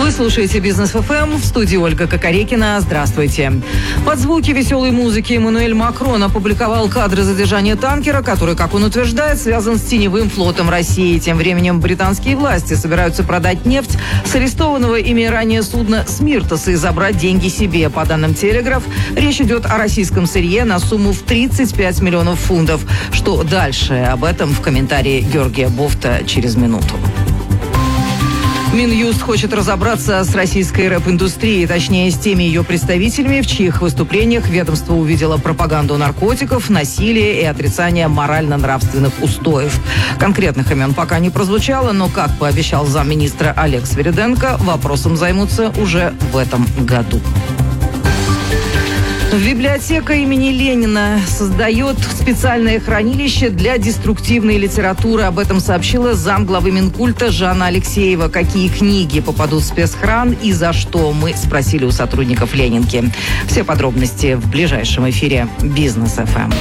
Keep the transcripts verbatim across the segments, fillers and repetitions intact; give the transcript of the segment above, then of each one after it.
Вы слушаете «Бизнес эф эм», в студии Ольга Кокорекина. Здравствуйте. Под звуки веселой музыки Эммануэль Макрон опубликовал кадры задержания танкера, который, как он утверждает, связан с теневым флотом России. Тем временем британские власти собираются продать нефть с арестованного ими ранее судна «Смиртос» и забрать деньги себе. По данным «Телеграф», речь идет о российском сырье на сумму в тридцать пять миллионов фунтов. Что дальше? Об этом в комментарии Георгия Бофта через минуту. Минюст хочет разобраться с российской рэп-индустрией, точнее, с теми ее представителями, в чьих выступлениях ведомство увидело пропаганду наркотиков, насилия и отрицание морально-нравственных устоев. Конкретных имен пока не прозвучало, но, как пообещал замминистра Олег Свириденко, вопросом займутся уже в этом году. Библиотека имени Ленина создает специальное хранилище для деструктивной литературы. Об этом сообщила замглавы Минкульта Жанна Алексеева. Какие книги попадут в спецхран и за что, мы спросили у сотрудников Ленинки. Все подробности в ближайшем эфире «Бизнес эф эм».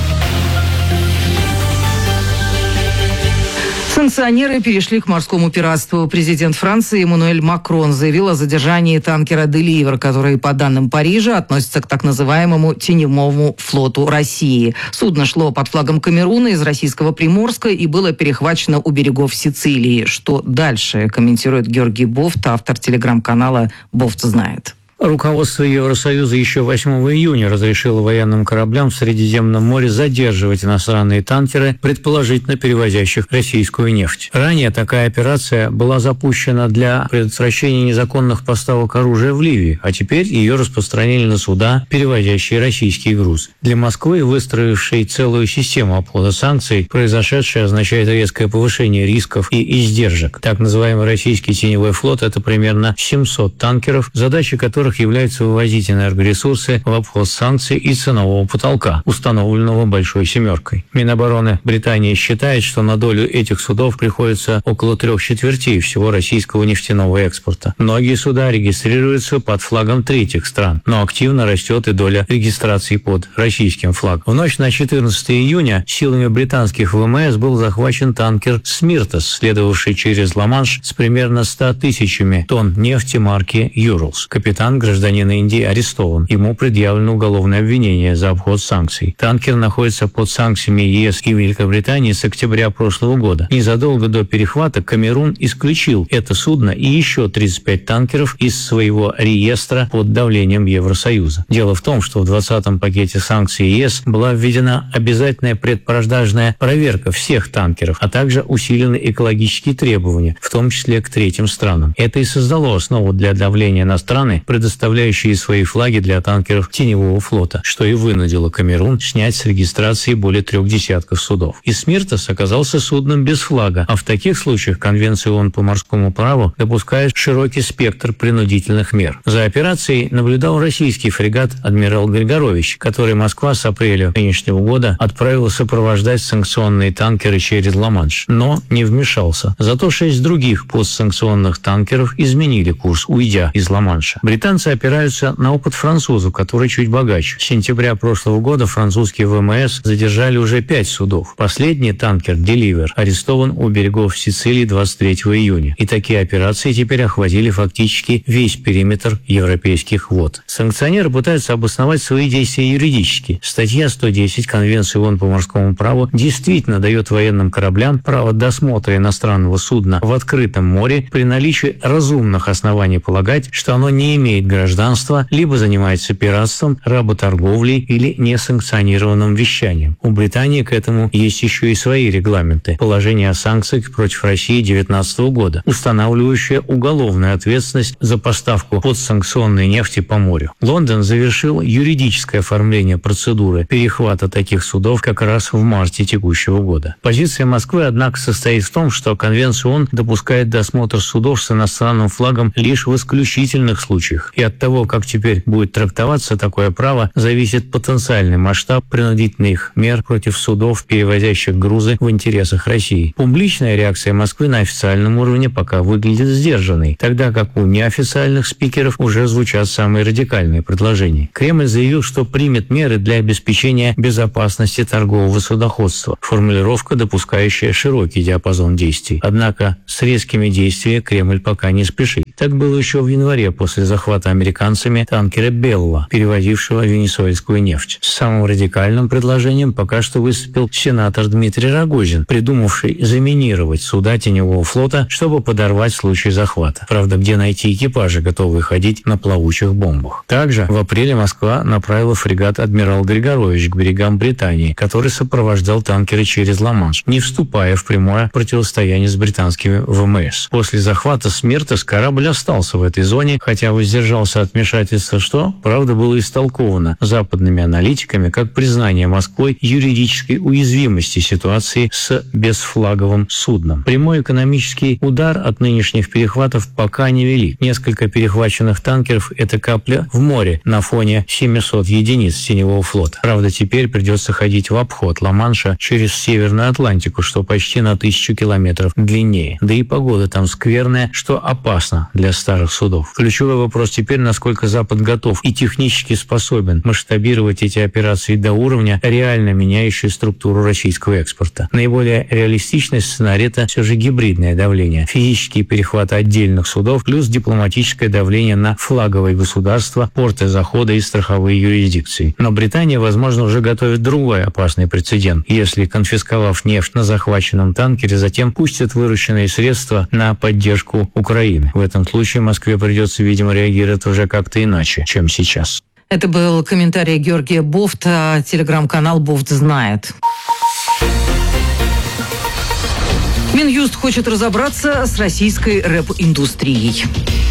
Санкционеры перешли к морскому пиратству. Президент Франции Эммануэль Макрон заявил о задержании танкера «Деливер», который, по данным Парижа, относится к так называемому теневому флоту России. Судно шло под флагом Камеруна из российского Приморска и было перехвачено у берегов Сицилии. Что дальше, комментирует Георгий Бофт, автор телеграм-канала «Бофт знает». Руководство Евросоюза еще восьмого июня разрешило военным кораблям в Средиземном море задерживать иностранные танкеры, предположительно перевозящих российскую нефть. Ранее такая операция была запущена для предотвращения незаконных поставок оружия в Ливию, а теперь ее распространили на суда, перевозящие российский груз. Для Москвы, выстроившей целую систему обхода санкций, произошедшее означает резкое повышение рисков и издержек. Так называемый российский теневой флот – это примерно семьсот танкеров, задача которых является вывозить энергоресурсы в обход санкций и ценового потолка, установленного «Большой семеркой». Минобороны Британии считает, что на долю этих судов приходится около трех четвертей всего российского нефтяного экспорта. Многие суда регистрируются под флагом третьих стран, но активно растет и доля регистрации под российским флагом. В ночь на четырнадцатое июня силами британских ВМС был захвачен танкер «Смиртос», следовавший через Ла-Манш с примерно ста тысячами тонн нефти марки «Юрлс». Капитан, гражданин Индии, арестован. Ему предъявлено уголовное обвинение за обход санкций. Танкер находится под санкциями ЕС и Великобритании с октября прошлого года. Незадолго до перехвата Камерун исключил это судно и еще тридцать пять танкеров из своего реестра под давлением Евросоюза. Дело в том, что в двадцатом пакете санкций ЕС была введена обязательная предпродажная проверка всех танкеров, а также усилены экологические требования, в том числе к третьим странам. Это и создало основу для давления на страны, предоставляющие свои флаги для танкеров теневого флота, что и вынудило Камерун снять с регистрации более трех десятков судов. И «Смиртос» оказался судном без флага, а в таких случаях Конвенция ООН по морскому праву допускает широкий спектр принудительных мер. За операцией наблюдал российский фрегат «Адмирал Григорович», который Москва с апреля нынешнего года отправила сопровождать санкционные танкеры через Ла-Манш, но не вмешался. Зато шесть других постсанкционных танкеров изменили курс, уйдя из Ла-Манша. Британцы опираются на опыт французов, который чуть богаче. С сентября прошлого года французские ВМС задержали уже пять судов. Последний танкер «Деливер» арестован у берегов Сицилии двадцать третьего июня. И такие операции теперь охватили фактически весь периметр европейских вод. Санкционеры пытаются обосновать свои действия юридически. Статья сто десять Конвенции ООН по морскому праву действительно дает военным кораблям право досмотра иностранного судна в открытом море при наличии разумных оснований полагать, что оно не имеет гражданства, либо занимается пиратством, работорговлей или несанкционированным вещанием. У Британии к этому есть еще и свои регламенты. Положение о санкциях против России две тысячи девятнадцатого года, устанавливающее уголовную ответственность за поставку подсанкционной нефти по морю. Лондон завершил юридическое оформление процедуры перехвата таких судов как раз в марте текущего года. Позиция Москвы, однако, состоит в том, что Конвенция ООН допускает досмотр судов с иностранным флагом лишь в исключительных случаях. И от того, как теперь будет трактоваться такое право, зависит потенциальный масштаб принудительных мер против судов, перевозящих грузы в интересах России. Публичная реакция Москвы на официальном уровне пока выглядит сдержанной, тогда как у неофициальных спикеров уже звучат самые радикальные предложения. Кремль заявил, что примет меры для обеспечения безопасности торгового судоходства, формулировка, допускающая широкий диапазон действий. Однако с резкими действиями Кремль пока не спешит. Так было еще в январе после захвата американцами танкера «Белла», перевозившего венесуэльскую нефть. С самым радикальным предложением пока что выступил сенатор Дмитрий Рогозин, придумавший заминировать суда теневого флота, чтобы подорвать случай захвата. Правда, где найти экипажи, готовые ходить на плавучих бомбах? Также в апреле Москва направила фрегат «Адмирал Григорович» к берегам Британии, который сопровождал танкеры через Ла-Манш, не вступая в прямое противостояние с британскими ВМС. После захвата Смертес корабль остался в этой зоне, хотя воздержался от вмешательства, что, правда, было истолковано западными аналитиками как признание Москвой юридической уязвимости ситуации с безфлаговым судном. Прямой экономический удар от нынешних перехватов пока не велик. Несколько перехваченных танкеров – это капля в море на фоне семисот единиц теневого флота. Правда, теперь придется ходить в обход Ла-Манша через Северную Атлантику, что почти на тысячу километров длиннее. Да и погода там скверная, что опасно для старых судов. Ключевой вопрос теперь, насколько Запад готов и технически способен масштабировать эти операции до уровня, реально меняющей структуру российского экспорта. Наиболее реалистичный сценарий – это все же гибридное давление, физические перехваты отдельных судов плюс дипломатическое давление на флаговые государства, порты захода и страховые юрисдикции. Но Британия, возможно, уже готовит другой опасный прецедент, если, конфисковав нефть на захваченном танкере, затем пустят вырученные средства на поддержку Украины. В этом случае Москве придется, видимо, реагировать уже как-то иначе, чем сейчас. Это был комментарий Георгия Бофта, телеграм-канал «Бофт знает». Минюст хочет разобраться с российской рэп-индустрией.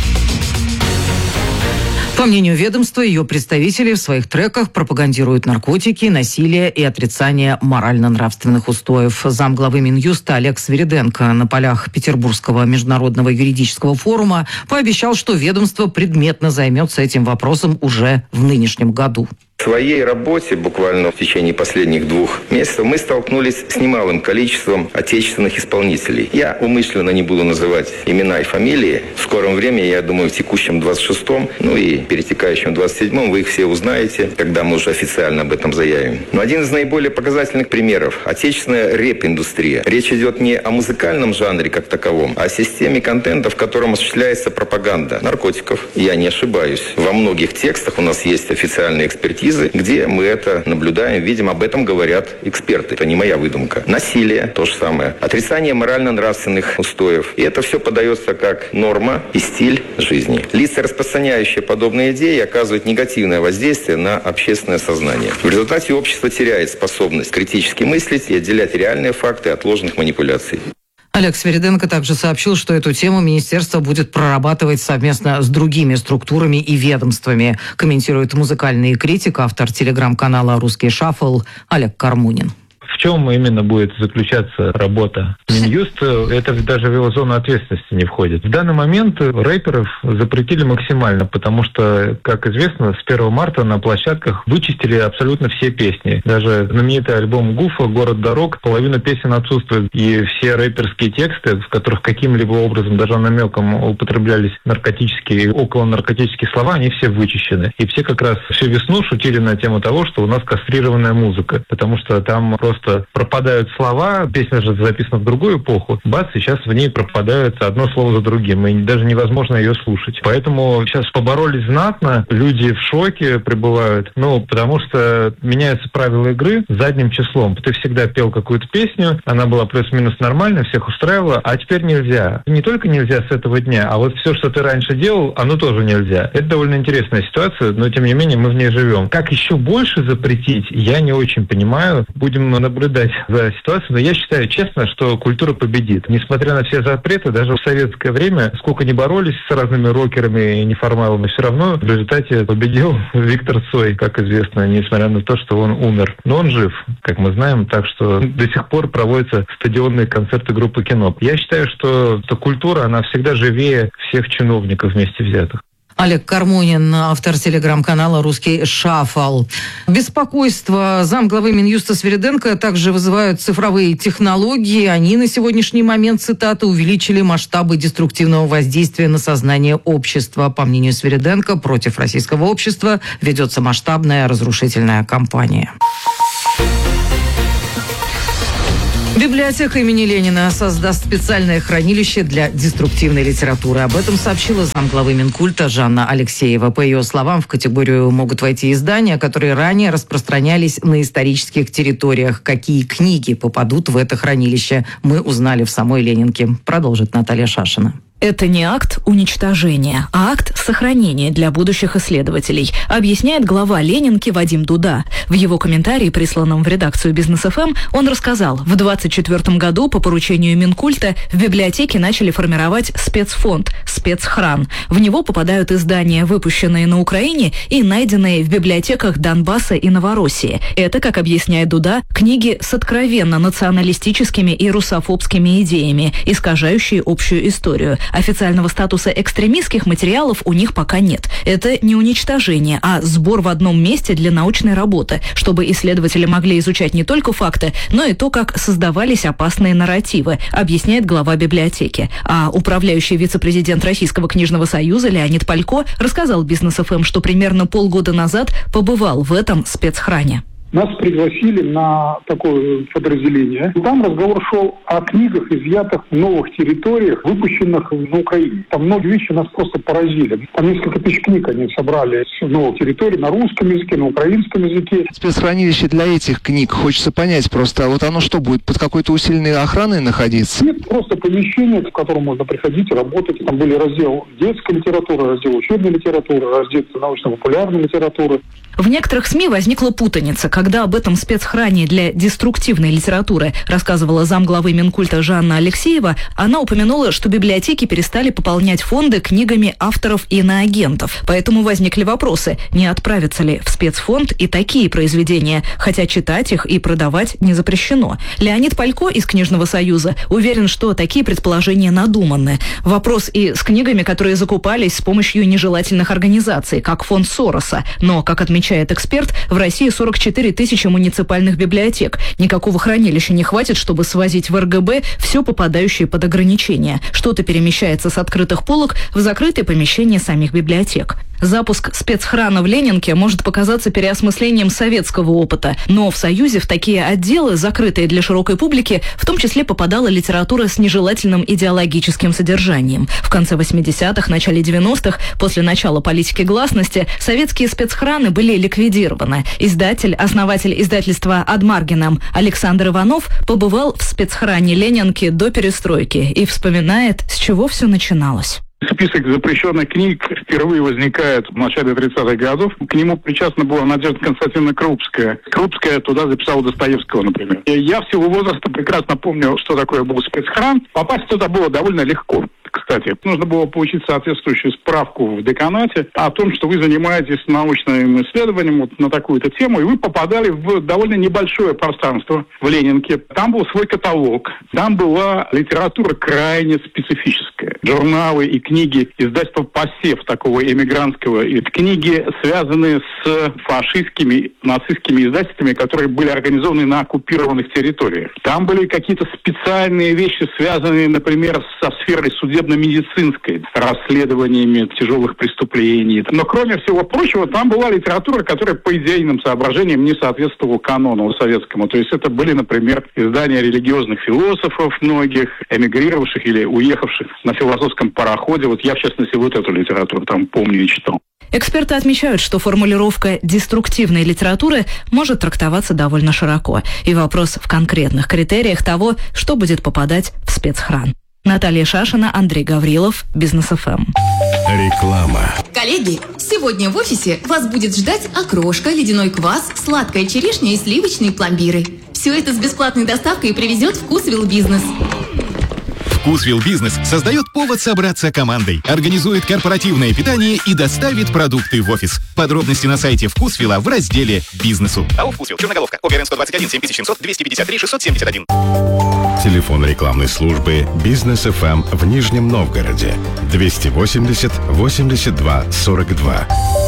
По мнению ведомства, ее представители в своих треках пропагандируют наркотики, насилие и отрицание морально-нравственных устоев. Замглавы Минюста Олег Свириденко на полях Петербургского международного юридического форума пообещал, что ведомство предметно займется этим вопросом уже в нынешнем году. В своей работе буквально в течение последних двух месяцев мы столкнулись с немалым количеством отечественных исполнителей. Я умышленно не буду называть имена и фамилии. В скором времени, я думаю, в текущем двадцать шестом, ну и перетекающем двадцать седьмом вы их все узнаете, когда мы уже официально об этом заявим. Но один из наиболее показательных примеров – отечественная рэп-индустрия. Речь идет не о музыкальном жанре как таковом, а о системе контента, в котором осуществляется пропаганда наркотиков. Я не ошибаюсь. Во многих текстах у нас есть официальные экспертизы, где мы это наблюдаем, видим, об этом говорят эксперты. Это не моя выдумка. Насилие – то же самое. Отрицание морально-нравственных устоев. И это все подается как норма и стиль жизни. Лица, распространяющие подобные идеи, оказывают негативное воздействие на общественное сознание. В результате общество теряет способность критически мыслить и отделять реальные факты от ложных манипуляций. Олег Свириденко также сообщил, что эту тему министерство будет прорабатывать совместно с другими структурами и ведомствами, комментирует музыкальный критик, автор телеграм-канала «Русский шаффл» Олег Кармунин. В чем именно будет заключаться работа Минюста, это даже в его зону ответственности не входит. В данный момент рэперов запретили максимально, потому что, как известно, с первого марта на площадках вычистили абсолютно все песни. Даже знаменитый альбом Гуфа «Город дорог», половина песен отсутствует, и все рэперские тексты, в которых каким-либо образом, даже намеком употреблялись наркотические, около наркотические слова, они все вычищены. И все как раз всю весну шутили на тему того, что у нас кастрированная музыка, потому что там просто пропадают слова, песня же записана в другую эпоху, бац, и сейчас в ней пропадают одно слово за другим, и даже невозможно ее слушать. Поэтому сейчас поборолись знатно, люди в шоке пребывают, ну, потому что меняются правила игры задним числом. Ты всегда пел какую-то песню, она была плюс-минус нормальная, всех устраивала, а теперь нельзя. Не только нельзя с этого дня, а вот все, что ты раньше делал, оно тоже нельзя. Это довольно интересная ситуация, но тем не менее мы в ней живем. Как еще больше запретить, я не очень понимаю. Будем наблюдать за ситуацией, но я считаю честно, что культура победит. Несмотря на все запреты, даже в советское время, сколько ни боролись с разными рокерами и неформалами, все равно в результате победил Виктор Цой, как известно, несмотря на то, что он умер. Но он жив, как мы знаем, так что до сих пор проводятся стадионные концерты группы «Кино». Я считаю, что эта культура, она всегда живее всех чиновников вместе взятых. Олег Кармунин, автор телеграм-канала «Русский шаффл». Беспокойство замглавы Минюста Свириденко также вызывают цифровые технологии. Они на сегодняшний момент, цитата, увеличили масштабы деструктивного воздействия на сознание общества. По мнению Свириденко, против российского общества ведется масштабная разрушительная кампания. Библиотека имени Ленина создаст специальное хранилище для деструктивной литературы. Об этом сообщила замглавы Минкульта Жанна Алексеева. По ее словам, в категорию могут войти издания, которые ранее распространялись на исторических территориях. Какие книги попадут в это хранилище, мы узнали в самой Ленинке. Продолжит Наталья Шашина. Это не акт уничтожения, а акт сохранения для будущих исследователей, объясняет глава Ленинки Вадим Дуда. В его комментарии, присланном в редакцию Бизнес эф эм, он рассказал, в двадцать четвёртом году по поручению Минкульта в библиотеке начали формировать спецфонд «Спецхран». В него попадают издания, выпущенные на Украине и найденные в библиотеках Донбасса и Новороссии. Это, как объясняет Дуда, книги с откровенно националистическими и русофобскими идеями, искажающие общую историю. Официального статуса экстремистских материалов у них пока нет. Это не уничтожение, а сбор в одном месте для научной работы, чтобы исследователи могли изучать не только факты, но и то, как создавались опасные нарративы, объясняет глава библиотеки. А управляющий вице-президент Российского книжного союза Леонид Палько рассказал Бизнес эф эм, что примерно полгода назад побывал в этом спецхране. Нас пригласили на такое подразделение. Там разговор шел о книгах, изъятых в новых территориях, выпущенных на Украине. Там многие вещи нас просто поразили. Там несколько тысяч книг они собрали с новых территорий на русском языке, на украинском языке. Спецхранилище для этих книг, хочется понять просто, вот оно что, будет под какой-то усиленной охраной находиться? Нет, просто помещение, в котором можно приходить и работать. Там были раздел детской литературы, раздел учебной литературы, раздел научно-популярной литературы. В некоторых СМИ возникла путаница, когда об этом спецхране для деструктивной литературы рассказывала замглавы Минкульта Жанна Алексеева. Она упомянула, что библиотеки перестали пополнять фонды книгами авторов и иноагентов. Поэтому возникли вопросы, не отправятся ли в спецфонд и такие произведения, хотя читать их и продавать не запрещено. Леонид Палько из Книжного союза уверен, что такие предположения надуманны. Вопрос и с книгами, которые закупались с помощью нежелательных организаций, как фонд Сороса. Но, как отмечает Отмечает эксперт, в России сорок четыре тысячи муниципальных библиотек. Никакого хранилища не хватит, чтобы свозить в эр гэ бэ все попадающее под ограничения. Что-то перемещается с открытых полок в закрытые помещения самих библиотек. Запуск спецхрана в Ленинке может показаться переосмыслением советского опыта, но в Союзе в такие отделы, закрытые для широкой публики, в том числе попадала литература с нежелательным идеологическим содержанием. В конце восьмидесятых, начале девяностых, после начала политики гласности, советские спецхраны были ликвидированы. Издатель, основатель издательства «Адмаргином» Александр Иванов побывал в спецхране Ленинки до перестройки и вспоминает, с чего все начиналось. Список запрещенных книг впервые возникает в начале тридцатых годов. К нему причастна была Надежда Константиновна Крупская. Крупская туда записала Достоевского, например. И я в силу возраста прекрасно помню, что такое был спецхран. Попасть туда было довольно легко. Кстати, нужно было получить соответствующую справку в деканате о том, что вы занимаетесь научным исследованием вот на такую-то тему, и вы попадали в довольно небольшое пространство в Ленинке. Там был свой каталог, там была литература крайне специфическая. Журналы и книги издательства «Посев» такого эмигрантского, и книги, связанные с фашистскими, нацистскими издательствами, которые были организованы на оккупированных территориях. Там были какие-то специальные вещи, связанные, например, со сферой судебно-медицинской, расследованиями тяжелых преступлений. Но, кроме всего прочего, там была литература, которая по идейным соображениям не соответствовала канону советскому. То есть это были, например, издания религиозных философов многих, эмигрировавших или уехавших на философском пароходе. Вот я, в частности, вот эту литературу там помню и читал. Эксперты отмечают, что формулировка «деструктивной литературы» может трактоваться довольно широко. И вопрос в конкретных критериях того, что будет попадать в спецхран. Наталья Шашина, Андрей Гаврилов, Бизнес эф эм. Реклама. Коллеги, сегодня в офисе вас будет ждать окрошка, ледяной квас, сладкая черешня и сливочные пломбиры. Все это с бесплатной доставкой привезет Вкусвилл Бизнес. Вкусвилл Бизнес создает повод собраться командой, организует корпоративное питание и доставит продукты в офис. Подробности на сайте Вкусвилла в разделе «Бизнесу». АО «Вкусвилл», Черноголовка, ОГРН сто двадцать один семь тысяч семьсот двести пятьдесят три шестьсот семьдесят один. Телефон рекламной службы Бизнес эф эм в Нижнем Новгороде двести восемьдесят восемьдесят два сорок два.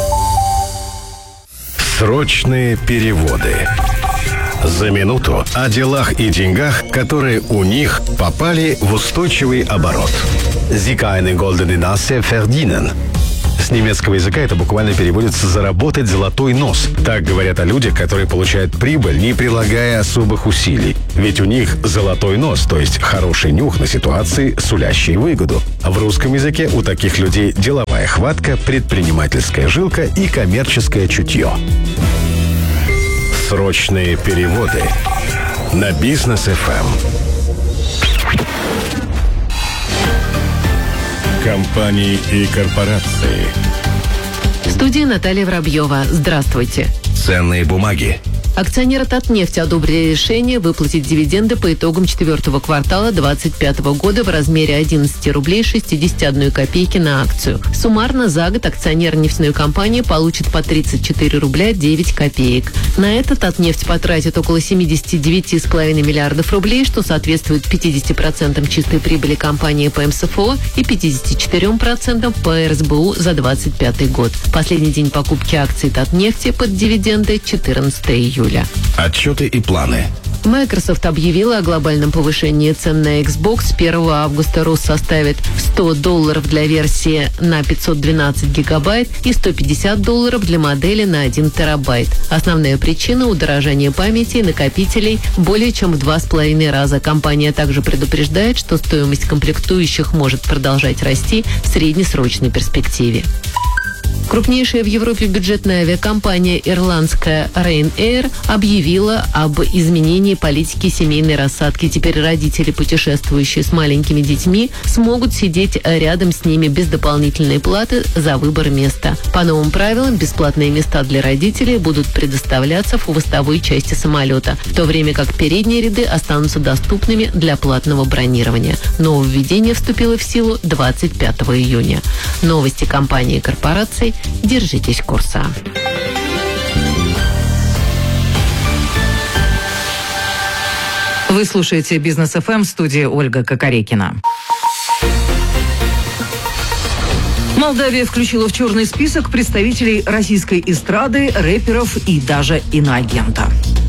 Срочные переводы. За минуту о делах и деньгах, которые у них попали в устойчивый оборот. Sie keine goldene Nase verdienen. С немецкого языка это буквально переводится «заработать золотой нос». Так говорят о людях, которые получают прибыль, не прилагая особых усилий. Ведь у них золотой нос, то есть хороший нюх на ситуации, сулящие выгоду. В русском языке у таких людей деловая хватка, предпринимательская жилка и коммерческое чутье. Срочные переводы на Бизнес эф эм. Компании и корпорации. В студии Наталья Воробьева. Здравствуйте. Ценные бумаги. Акционеры Татнефти одобрили решение выплатить дивиденды по итогам четвертого квартала две тысячи двадцать пятого года в размере одиннадцать рублей шестьдесят одна копейки на акцию. Суммарно за год акционеры нефтяной компании получат по тридцать четыре рубля девять копеек. На это Татнефть потратит около семьдесят девять целых пять десятых миллиардов рублей, что соответствует пятидесяти процентам чистой прибыли компании по эм эс эф о и пятидесяти четырем процентам по эр эс бэ у за две тысячи двадцать пятый год. Последний день покупки акций Татнефти под дивиденды четырнадцатого июля. Отчеты и планы. Microsoft объявила о глобальном повышении цен на Xbox. С первого августа рост составит сто долларов для версии на пятьсот двенадцать гигабайт и сто пятьдесят долларов для модели на один терабайт. Основная причина – удорожание памяти и накопителей более чем в два с половиной раза. Компания также предупреждает, что стоимость комплектующих может продолжать расти в среднесрочной перспективе. Крупнейшая в Европе бюджетная авиакомпания ирландская Ryanair объявила об изменении политики семейной рассадки. Теперь родители, путешествующие с маленькими детьми, смогут сидеть рядом с ними без дополнительной платы за выбор места. По новым правилам, бесплатные места для родителей будут предоставляться в хвостовой части самолета, в то время как передние ряды останутся доступными для платного бронирования. Нововведение вступило в силу двадцать пятого июня. Новости компании и корпораций. Держитесь курса. Вы слушаете Бизнес эф эм, в студии Ольга Кокорекина. Молдавия включила в черный список представителей российской эстрады, рэперов и даже иноагента.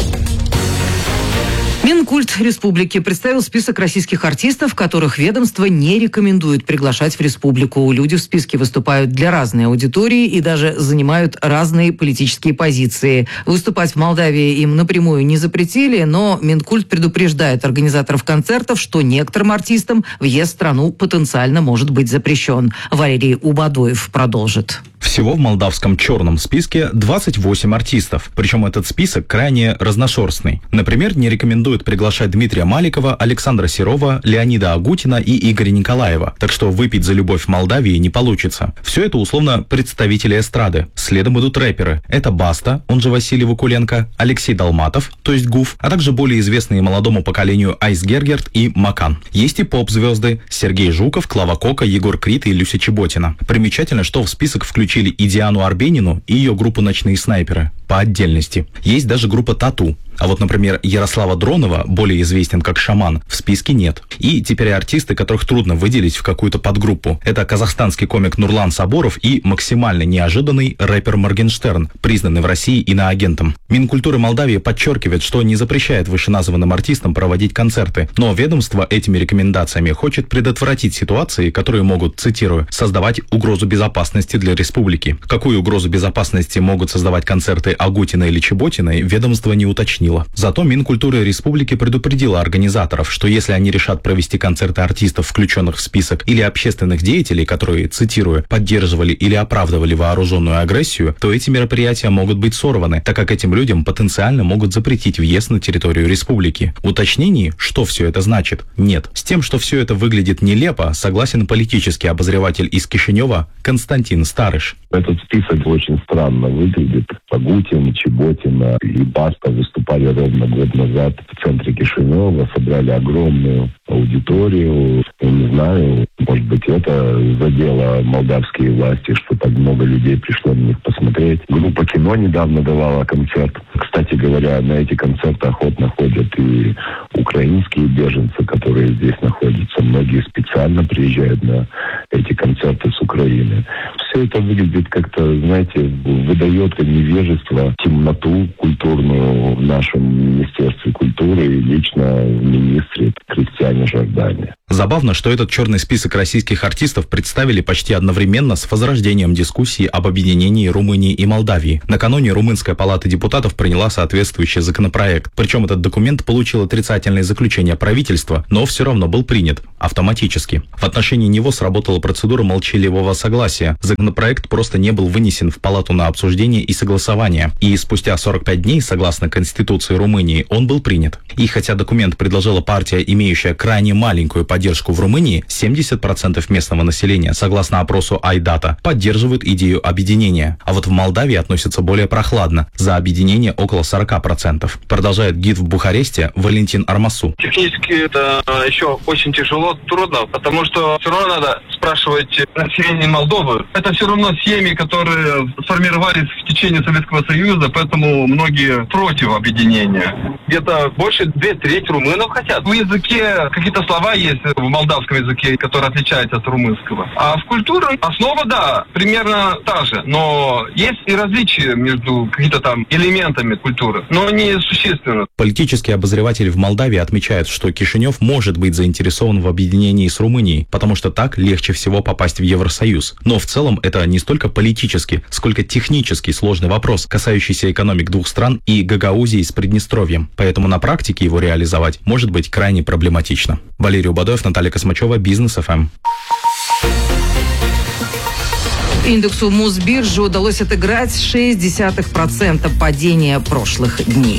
Минкульт республики представил список российских артистов, которых ведомство не рекомендует приглашать в республику. Люди в списке выступают для разной аудитории и даже занимают разные политические позиции. Выступать в Молдавии им напрямую не запретили, но Минкульт предупреждает организаторов концертов, что некоторым артистам въезд в страну потенциально может быть запрещен. Валерий Убадоев продолжит. Всего в молдавском черном списке двадцать восемь артистов. Причем этот список крайне разношерстный. Например, не рекомендуют приглашать Дмитрия Маликова, Александра Серова, Леонида Агутина и Игоря Николаева. Так что выпить за любовь в Молдавии не получится. Все это условно представители эстрады. Следом идут рэперы. Это Баста, он же Василий Вакуленко, Алексей Долматов, то есть Гуф, а также более известные молодому поколению Айс Гергерт и Макан. Есть и поп-звезды: Сергей Жуков, Клава Кока, Егор Крид и Люся Чеботина. Примечательно, что в список включили и Диану Арбенину, и ее группу «Ночные снайперы» по отдельности. Есть даже группа «Тату». А вот, например, Ярослава Дронова, более известен как «Шаман», в списке нет. И теперь артисты, которых трудно выделить в какую-то подгруппу. Это казахстанский комик Нурлан Сабуров и максимально неожиданный рэпер Моргенштерн, признанный в России иноагентом. Минкультуры Молдавии подчеркивает, что не запрещает вышеназванным артистам проводить концерты, но ведомство этими рекомендациями хочет предотвратить ситуации, которые могут, цитирую, создавать угрозу безопасности для республики. Какую угрозу безопасности могут создавать концерты Агутина или Чеботиной, ведомство не уточнило. Зато Минкультуры республики предупредила организаторов, что если они решат провести концерты артистов, включенных в список, или общественных деятелей, которые, цитирую, поддерживали или оправдывали вооруженную агрессию, то эти мероприятия могут быть сорваны, так как этим людям потенциально могут запретить въезд на территорию республики. Уточнений, что все это значит, нет. С тем, что все это выглядит нелепо, согласен политический обозреватель из Кишинева Константин Старыш. Этот список очень странно выглядит. Агутин, Чеботина и Баста выступали ровно год назад в центре Кишинева, собрали огромную аудиторию. Я не знаю, может быть, это задело молдавские власти, что так много людей пришло на них посмотреть. Группа «Кино» недавно давала концерт. Кстати говоря, на эти концерты охотно ходят и украинские беженцы, которые здесь находятся. Многие специально приезжают на эти концерты с Украины. Вся все это выглядит как-то, знаете, выдает невежество, темноту культурную в нашем Министерстве культуры и лично в министре Кристиане Жордане. Забавно, что этот черный список российских артистов представили почти одновременно с возрождением дискуссии об объединении Румынии и Молдавии. Накануне Румынская палата депутатов приняла соответствующий законопроект. Причем этот документ получил отрицательное заключение правительства, но все равно был принят автоматически. В отношении него сработала процедура молчаливого согласия. Законопроект просто не был вынесен в палату на обсуждение и согласование. И спустя сорок пять дней, согласно Конституции Румынии, он был принят. И хотя документ предложила партия, имеющая крайне маленькую поддержку в Румынии, семьдесят процентов местного населения, согласно опросу Айдата, поддерживают идею объединения. А вот в Молдавии относятся более прохладно. За объединение около сорок процентов. Продолжает гид в Бухаресте Валентин Армасу. Технически это еще очень тяжело, трудно, потому что все равно надо спрашивать население Молдовы. Это все равно семьи, которые сформировались в течение Советского Союза, поэтому многие против объединения. Где-то больше две трети румынов хотят. В языке какие-то слова есть в молдавском языке, которые отличаются от румынского. А в культуре основа, да, примерно та же. Но есть и различия между какими-то там элементами культуры, но не существенно. Политический обозреватель в Молдавии отмечает, что Кишинев может быть заинтересован в объединении с Румынией, потому что так легче всего попасть в Евросоюз. Но в целом это не столько политический, сколько технический сложный вопрос, касающийся экономик двух стран и Гагаузии с Приднестровьем. Поэтому на практике его реализовать может быть крайне проблематично. Валерий Убадоев, Наталья Космачева, Бизнес эф эм. Индексу Мосбиржи удалось отыграть шесть десятых процента падения прошлых дней.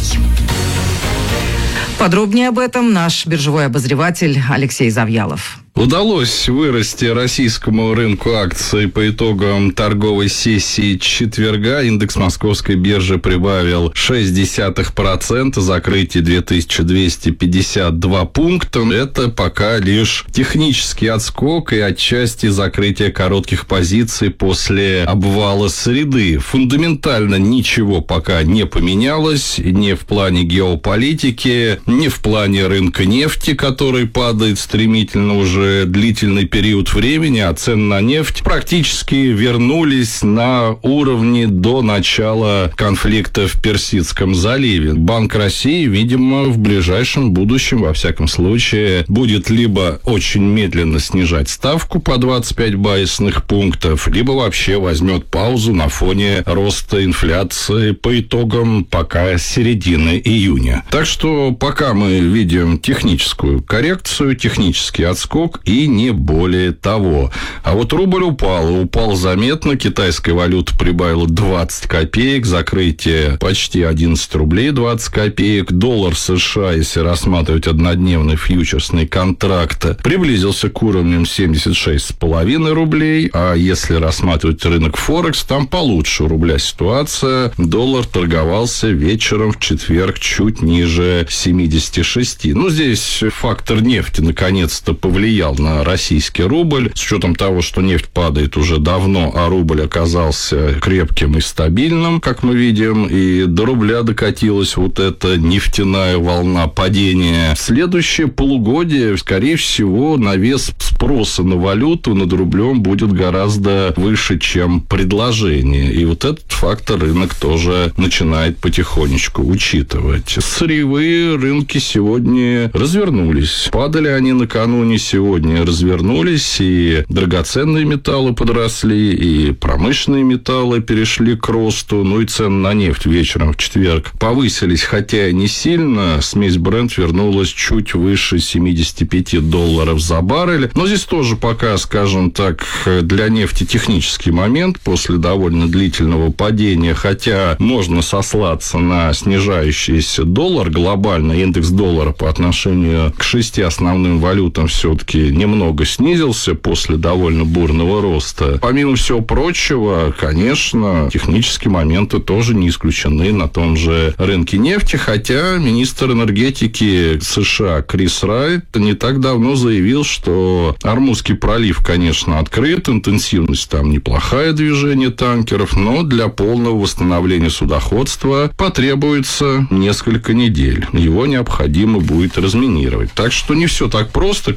Подробнее об этом наш биржевой обозреватель Алексей Завьялов. Удалось вырасти российскому рынку акций по итогам торговой сессии четверга. Индекс Московской биржи прибавил шесть десятых процента, закрытие две тысячи двести пятьдесят два пункта. Это пока лишь технический отскок и отчасти закрытие коротких позиций после обвала среды. Фундаментально ничего пока не поменялось, ни в плане геополитики, ни в плане рынка нефти, который падает стремительно уже длительный период времени, а цены на нефть практически вернулись на уровни до начала конфликта в Персидском заливе. Банк России, видимо, в ближайшем будущем, во всяком случае, будет либо очень медленно снижать ставку по двадцать пять базисных пунктов, либо вообще возьмет паузу на фоне роста инфляции по итогам пока середины июня. Так что пока мы видим техническую коррекцию, технический отскок, и не более того. А вот рубль упал, упал заметно, китайская валюта прибавила двадцать копеек, закрытие почти одиннадцать рублей двадцать копеек, доллар США, если рассматривать однодневный фьючерсный контракт, приблизился к уровням семьдесят шесть с половиной рублей, а если рассматривать рынок Форекс, там получше у рубля ситуация, доллар торговался вечером в четверг чуть ниже семидесяти шести. Ну, здесь фактор нефти наконец-то повлиял на российский рубль, с учетом того, что нефть падает уже давно, а рубль оказался крепким и стабильным, как мы видим, и до рубля докатилась вот эта нефтяная волна падения. Следующее полугодие, скорее всего, навес спроса на валюту над рублем будет гораздо выше, чем предложение. И вот этот фактор рынок тоже начинает потихонечку учитывать. Сырьевые рынки сегодня развернулись. Падали они накануне, сегодня развернулись, и драгоценные металлы подросли, и промышленные металлы перешли к росту, ну и цены на нефть вечером в четверг повысились, хотя не сильно. Смесь Brent вернулась чуть выше семидесяти пяти долларов за баррель. Но здесь тоже пока, скажем так, для нефти технический момент после довольно длительного падения, хотя можно сослаться на снижающийся доллар глобально. Индекс доллара по отношению к шести основным валютам все-таки немного снизился после довольно бурного роста. Помимо всего прочего, конечно, технические моменты тоже не исключены на том же рынке нефти, хотя министр энергетики США Крис Райт не так давно заявил, что Ормузский пролив, конечно, открыт, интенсивность там неплохая, движение танкеров, но для полного восстановления судоходства потребуется несколько недель. Его необходимо будет разминировать. Так что не все так просто, как казалось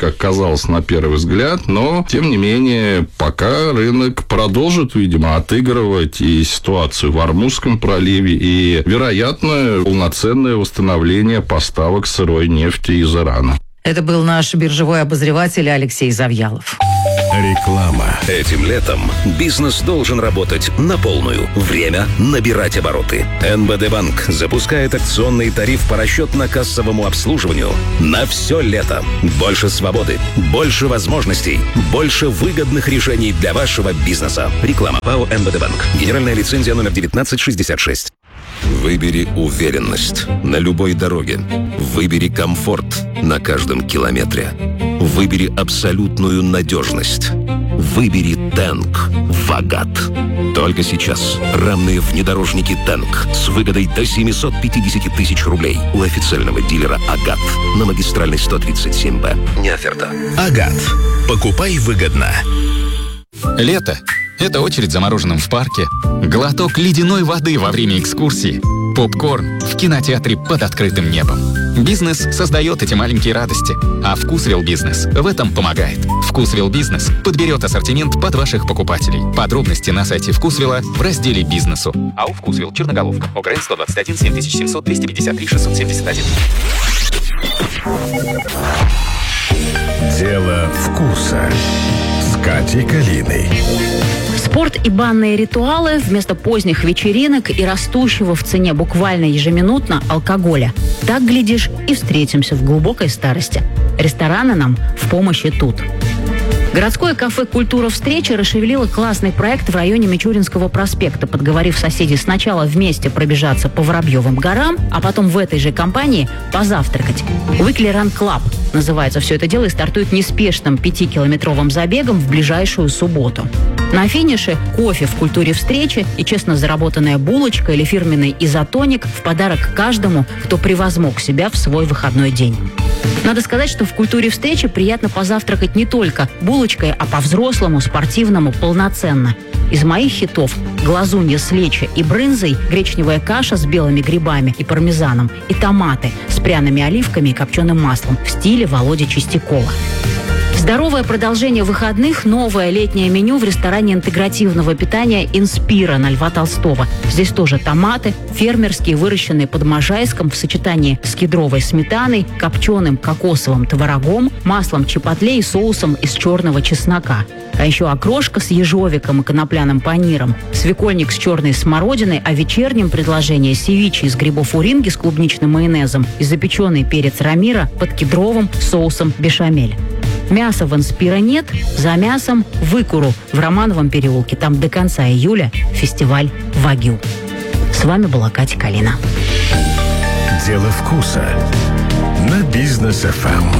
казалось на первый взгляд, но, тем не менее, пока рынок продолжит, видимо, отыгрывать и ситуацию в Ормузском проливе, и, вероятно, полноценное восстановление поставок сырой нефти из Ирана. Это был наш биржевой обозреватель Алексей Завьялов. Реклама. Этим летом бизнес должен работать на полную. Время набирать обороты. эн бэ дэ Банк запускает акционный тариф по расчетно-кассовому обслуживанию на все лето. Больше свободы, больше возможностей, больше выгодных решений для вашего бизнеса. Реклама ПАО эн бэ дэ Банк. Генеральная лицензия номер девятнадцать шестьдесят шесть. Выбери уверенность на любой дороге. Выбери комфорт на каждом километре. Выбери абсолютную надежность. Выбери Тэнк Вагат. Только сейчас рамные внедорожники Тэнк с выгодой до семьсот пятьдесят тысяч рублей у официального дилера Агат на магистральной сто тридцать семь бэ. Не оферта. Агат. Покупай выгодно. Лето – это очередь за мороженым в парке, глоток ледяной воды во время экскурсии, попкорн в кинотеатре под открытым небом. Бизнес создает эти маленькие радости, а Вкусвилл Бизнес в этом помогает. Вкусвилл Бизнес подберет ассортимент под ваших покупателей. Подробности на сайте Вкусвилла в разделе «Бизнесу». АО «Вкусвилл», Черноголовка, ОГРН сто двадцать один семь тысяч семьсот двести пятьдесят три шестьсот семьдесят один. Дело вкуса с Катей Калиной. Спорт и банные ритуалы вместо поздних вечеринок и растущего в цене буквально ежеминутно алкоголя. Так, глядишь, и встретимся в глубокой старости. Рестораны нам в помощи тут. Городское кафе «Культура встречи» расшевелило классный проект в районе Мичуринского проспекта, подговорив соседей сначала вместе пробежаться по Воробьевым горам, а потом в этой же компании позавтракать. Weekly Run Club называется все это дело и стартует неспешным пятикилометровым забегом в ближайшую субботу. На финише кофе в «Культуре встречи» и честно заработанная булочка или фирменный изотоник в подарок каждому, кто превозмог себя в свой выходной день. Надо сказать, что в «Культуре встречи» приятно позавтракать не только булочкой, а по-взрослому, спортивному, полноценно. Из моих хитов глазунья с лечо и брынзой, гречневая каша с белыми грибами и пармезаном и томаты с пряными оливками и копченым маслом в стиле Володи Чистякова. Здоровое продолжение выходных – новое летнее меню в ресторане интегративного питания «Инспира» на Льва Толстого. Здесь тоже томаты, фермерские, выращенные под Можайском в сочетании с кедровой сметаной, копченым кокосовым творогом, маслом чипотле и соусом из черного чеснока. А еще окрошка с ежовиком и конопляным паниром, свекольник с черной смородиной, а в вечернем предложение севичи из грибов уринги с клубничным майонезом и запеченный перец рамира под кедровым соусом бешамель. Мяса в «Инспира» нет, за мясом в Икуру в Романовом переулке. Там до конца июля фестиваль «Вагю». С вами была Катя Калина. Дело вкуса на Бизнес эф эм.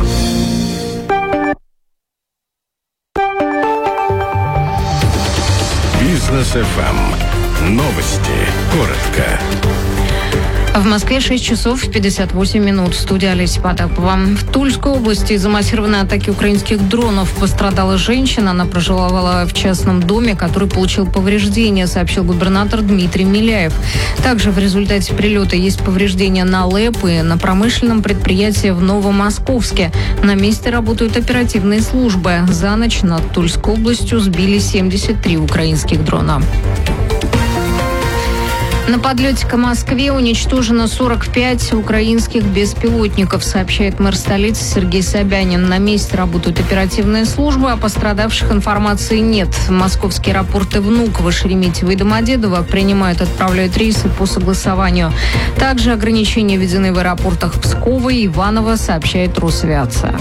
Бизнес эф эм. Новости. Коротко. В Москве шесть часов пятьдесят восемь минут. Студия Олеся Потапова. В Тульской области из-за массированной атаки украинских дронов пострадала женщина. Она проживала в частном доме, который получил повреждения, сообщил губернатор Дмитрий Миляев. Также в результате прилета есть повреждения на ЛЭП и на промышленном предприятии в Новомосковске. На месте работают оперативные службы. За ночь над Тульской областью сбили семьдесят три украинских дрона. На подлете к Москве уничтожено сорок пять украинских беспилотников, сообщает мэр столицы Сергей Собянин. На месте работают оперативные службы, а пострадавших информации нет. Московские аэропорты Внуково, Шереметьево и Домодедово принимают и отправляют рейсы по согласованию. Также ограничения введены в аэропортах Пскова и Иваново, сообщает Росавиация.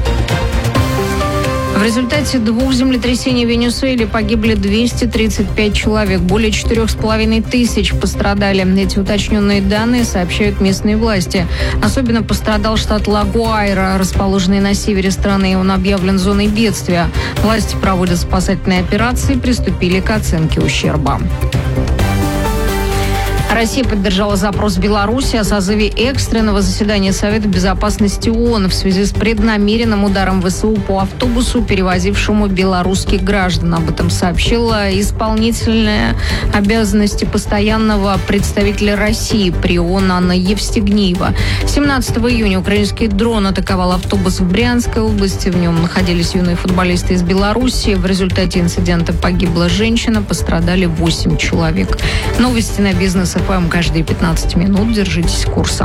В результате двух землетрясений в Венесуэле погибли двести тридцать пять человек. Более четырех с половиной тысяч пострадали. Эти уточненные данные сообщают местные власти. Особенно пострадал штат Ла-Гуайра, расположенный на севере страны. Он объявлен зоной бедствия. Власти проводят спасательные операции и приступили к оценке ущерба. Россия поддержала запрос Беларуси о созыве экстренного заседания Совета безопасности ООН в связи с преднамеренным ударом ВСУ по автобусу, перевозившему белорусских граждан. Об этом сообщила исполнительная обязанности постоянного представителя России при ООН Анна Евстигнеева. семнадцатого июня украинский дрон атаковал автобус в Брянской области. В нем находились юные футболисты из Беларуси. В результате инцидента погибла женщина, пострадали восемь человек. Новости на Бизнес эф эм каждые пятнадцать минут. Держитесь курса.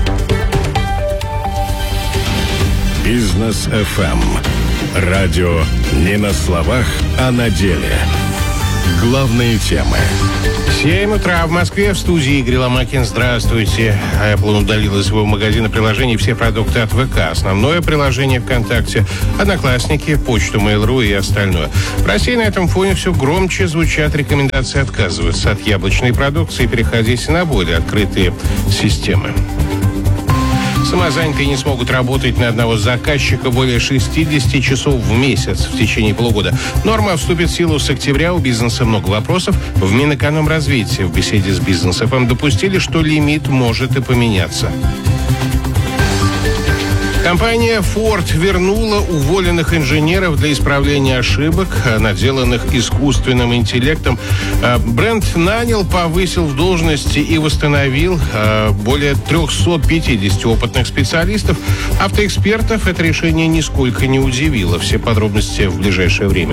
Бизнес эф эм. Радио не на словах, а на деле. Главные темы. семь утра в Москве. В студии Игорь Ломакин. Здравствуйте. Apple удалил из своего магазина приложений все продукты от ВК. Основное приложение ВКонтакте, Одноклассники, почту Mail.ru и остальное. В России на этом фоне все громче звучат рекомендации отказываться от яблочной продукции и переходить на более открытые системы. Самозанятые не смогут работать на одного заказчика более шестьдесят часов в месяц в течение полугода. Норма вступит в силу с октября. У бизнеса много вопросов. В Минэкономразвитии в беседе с Бизнес эф эм допустили, что лимит может и поменяться. Компания Ford вернула уволенных инженеров для исправления ошибок, наделанных искусственным интеллектом. Бренд нанял, повысил в должности и восстановил более триста пятьдесят опытных специалистов. Автоэкспертов это решение нисколько не удивило. Все подробности в ближайшее время.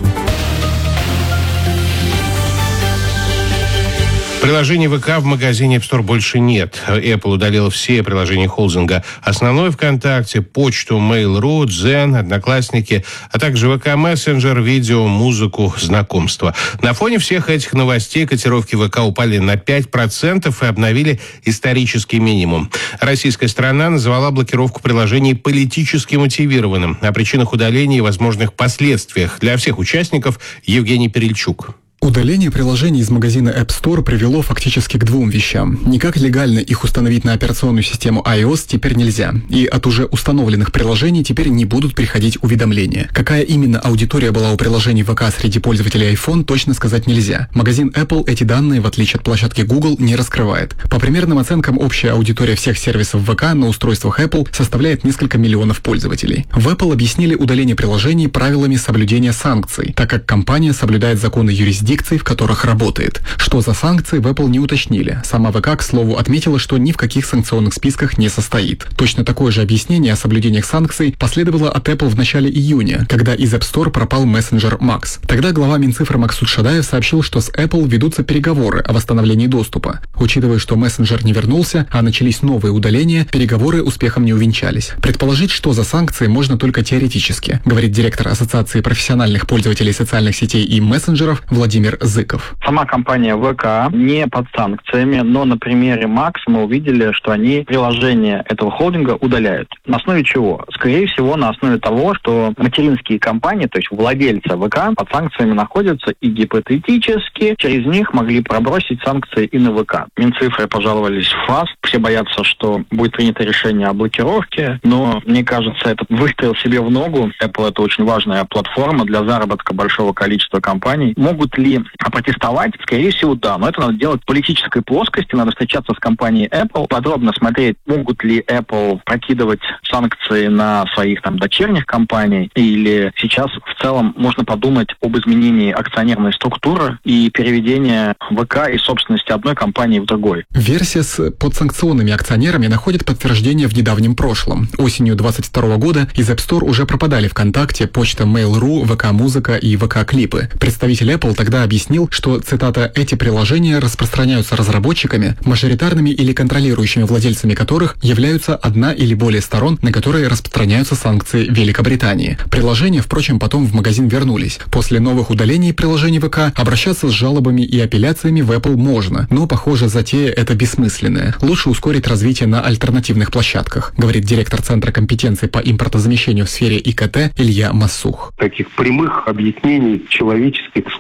Приложений ВК в магазине App Store больше нет. Apple удалила все приложения холдинга. Основное ВКонтакте, почту, Mail.ru, Дзен, Одноклассники, а также ВК Мессенджер, видео, музыку, знакомства. На фоне всех этих новостей котировки ВК упали на пять процентов и обновили исторический минимум. Российская сторона назвала блокировку приложений политически мотивированным. О причинах удаления и возможных последствиях для всех участников Евгений Перельчук. Удаление приложений из магазина App Store привело фактически к двум вещам. Никак легально их установить на операционную систему iOS теперь нельзя. И от уже установленных приложений теперь не будут приходить уведомления. Какая именно аудитория была у приложений ВК среди пользователей iPhone, точно сказать нельзя. Магазин Apple эти данные, в отличие от площадки Google, не раскрывает. По примерным оценкам, общая аудитория всех сервисов ВК на устройствах Apple составляет несколько миллионов пользователей. В Apple объяснили удаление приложений правилами соблюдения санкций, так как компания соблюдает законы юрисдикции, в которых работает. Что за санкции, в Apple не уточнили. Сама ВК, к слову, отметила, что ни в каких санкционных списках не состоит. Точно такое же объяснение о соблюдениях санкций последовало от Apple в начале июня, когда из App Store пропал мессенджер Max. Тогда глава Минцифры Максут Шадаев сообщил, что с Apple ведутся переговоры о восстановлении доступа. Учитывая, что мессенджер не вернулся, а начались новые удаления, переговоры успехом не увенчались. Предположить, что за санкции, можно только теоретически, говорит директор Ассоциации профессиональных пользователей социальных сетей и мессенджеров Владимир Зыков. Сама компания ВК не под санкциями, но на примере Max мы увидели, что они приложения этого холдинга удаляют. На основе чего? Скорее всего, на основе того, что материнские компании, то есть владельцы ВК, под санкциями находятся и гипотетически через них могли пробросить санкции и на ВК. Минцифры пожаловались в ФАС. Все боятся, что будет принято решение о блокировке, но, мне кажется, это выстрел себе в ногу. Apple — это очень важная платформа для заработка большого количества компаний. Могут ли опротестовать? Скорее всего, да. Но это надо делать в политической плоскости. Надо встречаться с компанией Apple, подробно смотреть, могут ли Apple прокидывать санкции на своих там дочерних компаний, или сейчас в целом можно подумать об изменении акционерной структуры и переведении ВК из собственности одной компании в другой. Версия с подсанкционными акционерами находит подтверждение в недавнем прошлом. Осенью двадцать второго года из App Store уже пропадали ВКонтакте, почта Mail.ru, ВК Музыка и ВК Клипы. Представитель Apple тогда объяснил, что, цитата, «эти приложения распространяются разработчиками, мажоритарными или контролирующими владельцами которых являются одна или более сторон, на которые распространяются санкции Великобритании». Приложения, впрочем, потом в магазин вернулись. После новых удалений приложений ВК обращаться с жалобами и апелляциями в Apple можно, но, похоже, затея это бессмысленная. Лучше ускорить развитие на альтернативных площадках, говорит директор Центра компетенций по импортозамещению в сфере ИКТ Илья Массух. Таких прямых объяснений человеческих сложно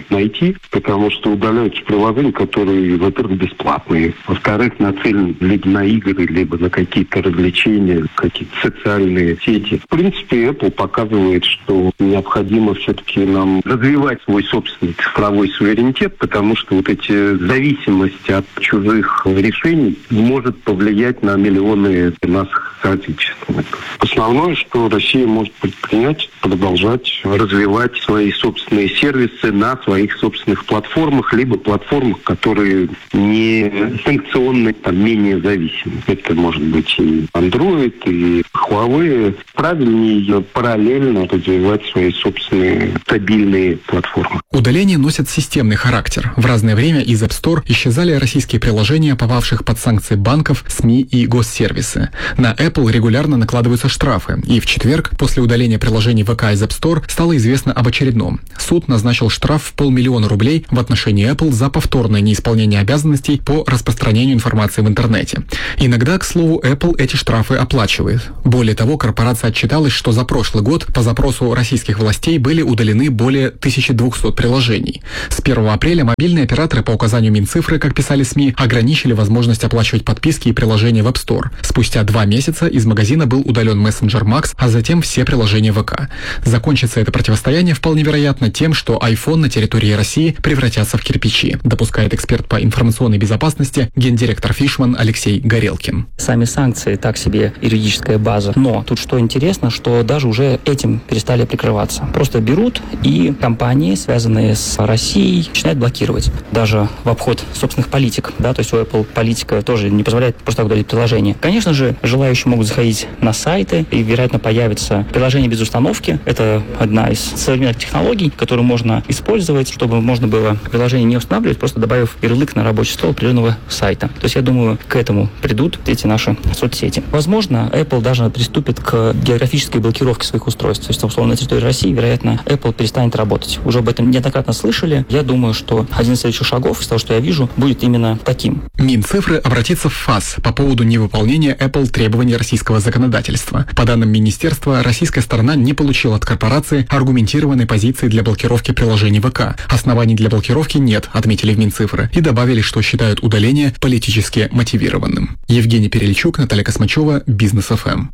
найти, потому что удаляются приложения, которые, во-первых, бесплатные, во-вторых, нацелены либо на игры, либо на какие-то развлечения, какие-то социальные сети. В принципе, Apple показывает, что необходимо все-таки нам развивать свой собственный цифровой суверенитет, потому что вот эти зависимости от чужих решений может повлиять на миллионы наших соотечественников. Основное, что Россия может предпринять, продолжать развивать свои собственные сервисы на своих собственных платформах, либо платформах, которые не санкционны, там, менее зависимы. Это может быть и Android, и Huawei. Правильнее параллельно развивать свои собственные стабильные платформы. Удаления носят системный характер. В разное время из App Store исчезали российские приложения, попавших под санкции банков, СМИ и госсервисы. На Apple регулярно накладываются штрафы, и в четверг, после удаления приложений ВК из App Store, стало известно об очередном. Суд назначил штраф в полмиллиона рублей в отношении Apple за повторное неисполнение обязанностей по распространению информации в интернете. Иногда, к слову, Apple эти штрафы оплачивает. Более того, корпорация отчиталась, что за прошлый год по запросу российских властей были удалены более тысяча двести приложений. С первого апреля мобильные операторы по указанию Минцифры, как писали СМИ, ограничили возможность оплачивать подписки и приложения в App Store. Спустя два месяца из магазина был удален мессенджер Max, а затем все приложения ВК. Закончится это противостояние вполне вероятно тем, что iPhone на территории России превратятся в кирпичи, допускает эксперт по информационной безопасности, гендиректор Фишман Алексей Горелкин. Сами санкции так себе юридическая база, но тут что интересно, что даже уже этим перестали прикрываться. Просто берут и компании, связанные с Россией, начинают блокировать. Даже в обход собственных политик. Да, то есть у Apple политика тоже не позволяет просто так удалить приложение. Конечно же, желающие могут заходить на сайты, и, вероятно, появится приложение без установки. Это одна из современных технологий, которую можно использовать, чтобы можно было приложение не устанавливать, просто добавив ярлык на рабочий стол определенного сайта. То есть я думаю, к этому придут эти наши соцсети. Возможно, Apple даже приступит к географической блокировке своих устройств. То есть, условно, на территории России, вероятно, Apple перестанет работать. Уже об этом неоднократно слышали. Я думаю, что один из следующих шагов, из того, что я вижу, будет именно таким. Минцифры обратится в ФАС по поводу невыполнения Apple требований российского законодательства. По данным министерства, российская сторона не получила от корпорации аргументированной позиции для блокировки приложений ВК. Оснований для блокировки нет, отметили в Минцифры, и добавили, что считают удаление политически мотивированным. Евгений Перельчук, Наталья Космачева, Бизнес эф эм.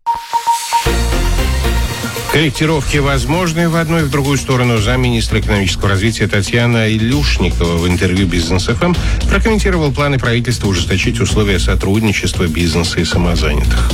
Корректировки возможны в одну и в другую сторону. Замминистра экономического развития Татьяна Илюшникова в интервью «Бизнес эф эм» прокомментировал планы правительства ужесточить условия сотрудничества бизнеса и самозанятых.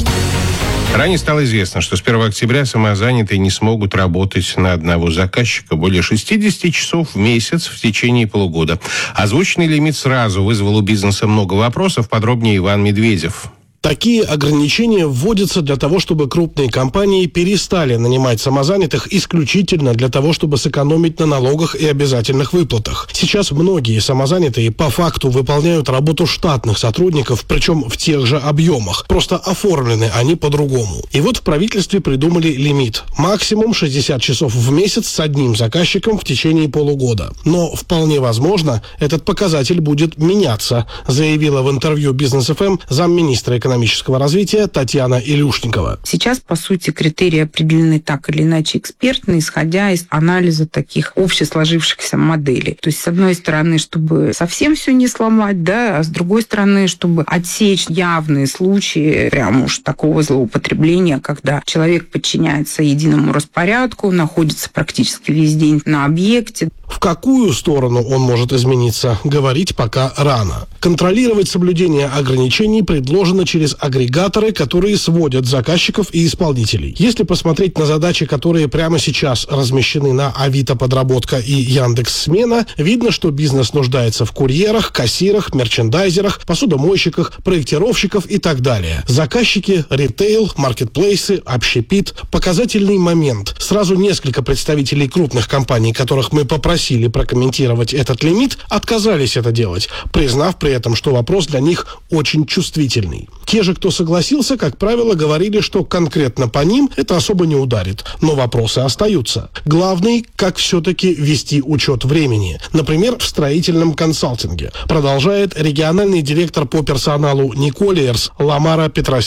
Ранее стало известно, что с первого октября самозанятые не смогут работать на одного заказчика более шестьдесят часов в месяц в течение полугода. Озвученный лимит сразу вызвал у бизнеса много вопросов. Подробнее Иван Медведев. Такие ограничения вводятся для того, чтобы крупные компании перестали нанимать самозанятых исключительно для того, чтобы сэкономить на налогах и обязательных выплатах. Сейчас многие самозанятые по факту выполняют работу штатных сотрудников, причем в тех же объемах. Просто оформлены они по-другому. И вот в правительстве придумали лимит. Максимум шестьдесят часов в месяц с одним заказчиком в течение полугода. Но вполне возможно, этот показатель будет меняться, заявила в интервью «Бизнес эф эм» замминистра экономики экономического развития Татьяна Илюшникова. Сейчас, по сути, критерии определены так или иначе экспертно, исходя из анализа таких общесложившихся моделей. То есть, с одной стороны, чтобы совсем все не сломать, да, а с другой стороны, чтобы отсечь явные случаи прям уж такого злоупотребления, когда человек подчиняется единому распорядку, находится практически весь день на объекте. В какую сторону он может измениться, говорить пока рано. Контролировать соблюдение ограничений предложено через агрегаторы, которые сводят заказчиков и исполнителей. Если посмотреть на задачи, которые прямо сейчас размещены на Авито Подработка и Яндекс.Смена, видно, что бизнес нуждается в курьерах, кассирах, мерчендайзерах, посудомойщиках, проектировщиков и так далее. Заказчики, ритейл, маркетплейсы, общепит. Показательный момент. Сразу несколько представителей крупных компаний, которых мы попросили прокомментировать этот лимит, отказались это делать, признав при этом, что вопрос для них очень чувствительный. Те же, кто согласился, как правило, говорили, что конкретно по ним это особо не ударит, но вопросы остаются. Главный, как все-таки вести учет времени. Например, в строительном консалтинге. Продолжает региональный директор по персоналу Николиерс Ламара Петросян.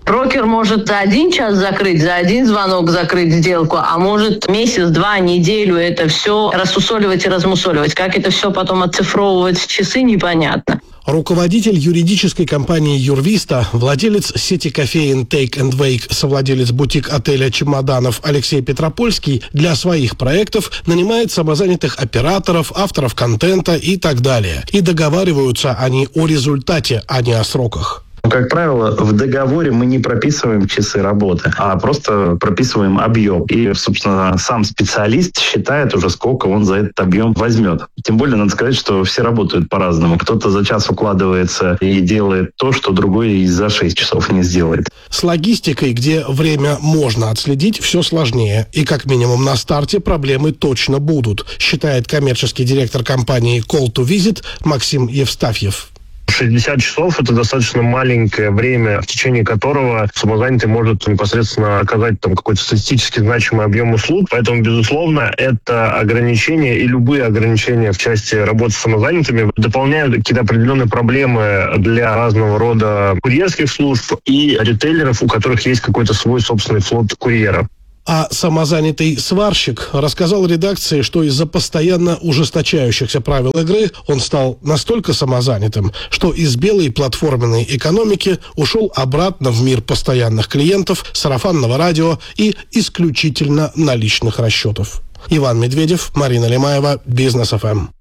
Брокер может за один час закрыть, за один звонок закрыть сделку, а может месяц, два, неделю это все рассусоливать и размусоливать. Как это все потом оцифровывать в часы, непонятно. Руководитель юридической компании «Юрвиста», владелец сети кофеин «Take and Wake», совладелец бутик-отеля «Чемоданов» Алексей Петропольский для своих проектов нанимает самозанятых операторов, авторов контента и так далее. И договариваются они о результате, а не о сроках. Как правило, в договоре мы не прописываем часы работы, а просто прописываем объем. И, собственно, сам специалист считает уже, сколько он за этот объем возьмет. Тем более, надо сказать, что все работают по-разному. Кто-то за час укладывается и делает то, что другой и за шесть часов не сделает. С логистикой, где время можно отследить, все сложнее. И как минимум на старте проблемы точно будут, считает коммерческий директор компании Call to Visit Максим Евстафьев. шестьдесят часов – это достаточно маленькое время, в течение которого самозанятый может непосредственно оказать там какой-то статистически значимый объем услуг. Поэтому, безусловно, это ограничения и любые ограничения в части работы с самозанятыми дополняют какие-то определенные проблемы для разного рода курьерских служб и ритейлеров, у которых есть какой-то свой собственный флот курьеров. А самозанятый сварщик рассказал редакции, что из-за постоянно ужесточающихся правил игры он стал настолько самозанятым, что из белой платформенной экономики ушел обратно в мир постоянных клиентов, сарафанного радио и исключительно наличных расчетов. Иван Медведев, Марина Лемаева, Бизнес эф эм.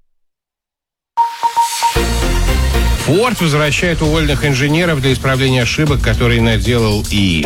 Форд возвращает уволенных инженеров для исправления ошибок, которые наделал ИИ.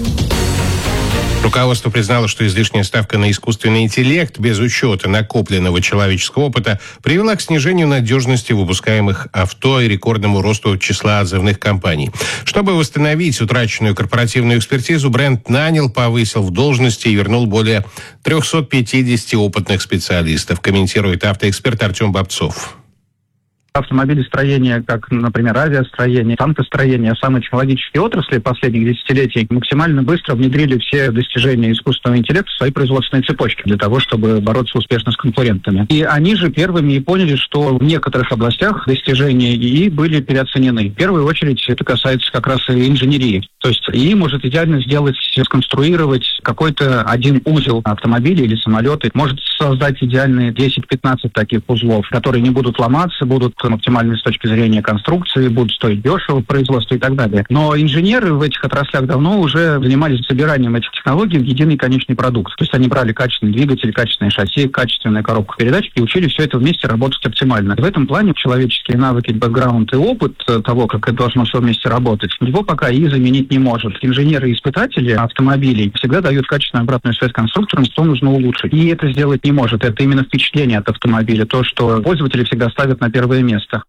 Руководство признало, что излишняя ставка на искусственный интеллект без учета накопленного человеческого опыта привела к снижению надежности выпускаемых авто и рекордному росту числа отзывных компаний. Чтобы восстановить утраченную корпоративную экспертизу, бренд нанял, повысил в должности и вернул более триста пятьдесят опытных специалистов, комментирует автоэксперт Артем Бобцов. Автомобилестроение, как, например, авиастроение, танкостроение, самые технологические отрасли последних десятилетий максимально быстро внедрили все достижения искусственного интеллекта в свои производственные цепочки для того, чтобы бороться успешно с конкурентами. И они же первыми и поняли, что в некоторых областях достижения ИИ были переоценены. В первую очередь это касается как раз и инженерии. То есть ИИ может идеально сделать, сконструировать какой-то один узел автомобиля или самолета, может создать идеальные десять-пятнадцать таких узлов, которые не будут ломаться, будут оптимальны с точки зрения конструкции, будут стоить дешево в производстве и так далее. Но инженеры в этих отраслях давно уже занимались собиранием этих технологий в единый конечный продукт. То есть они брали качественный двигатель, качественное шасси, качественную коробку передач и учили все это вместе работать оптимально. В этом плане человеческие навыки, бэкграунд и опыт того, как это должно все вместе работать, его пока ИИ заменить не может. Инженеры и испытатели автомобилей всегда дают качественную обратную связь конструкторам, что нужно улучшить. И это сделать не может. Это именно впечатление от автомобиля, то, что пользователи всегда ставят на первое место. место.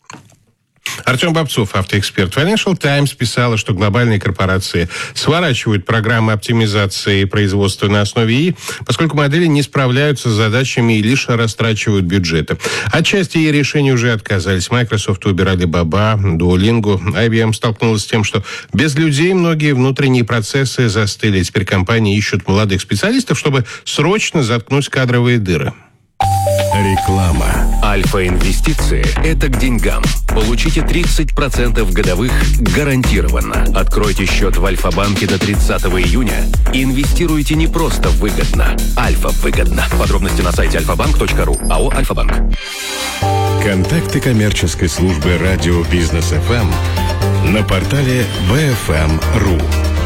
Артем Бобцов, автоэксперт. Financial Times писала, что глобальные корпорации сворачивают программы оптимизации производства на основе ИИ, поскольку модели не справляются с задачами и лишь растрачивают бюджеты. Отчасти ИИ решения уже отказались. Microsoft, Uber, Alibaba, Duolingo. ай би эм столкнулась с тем, что без людей многие внутренние процессы застыли. Теперь компании ищут молодых специалистов, чтобы срочно заткнуть кадровые дыры. Реклама. Альфа-инвестиции – это к деньгам. Получите тридцать процентов годовых гарантированно. Откройте счет в Альфа-банке до тридцатого июня. Инвестируйте не просто выгодно. Альфа-выгодно. Подробности на сайте альфа банк точка ру. АО «Альфа-банк». Контакты коммерческой службы радио Бизнес эф эм на портале би эф эм точка ру.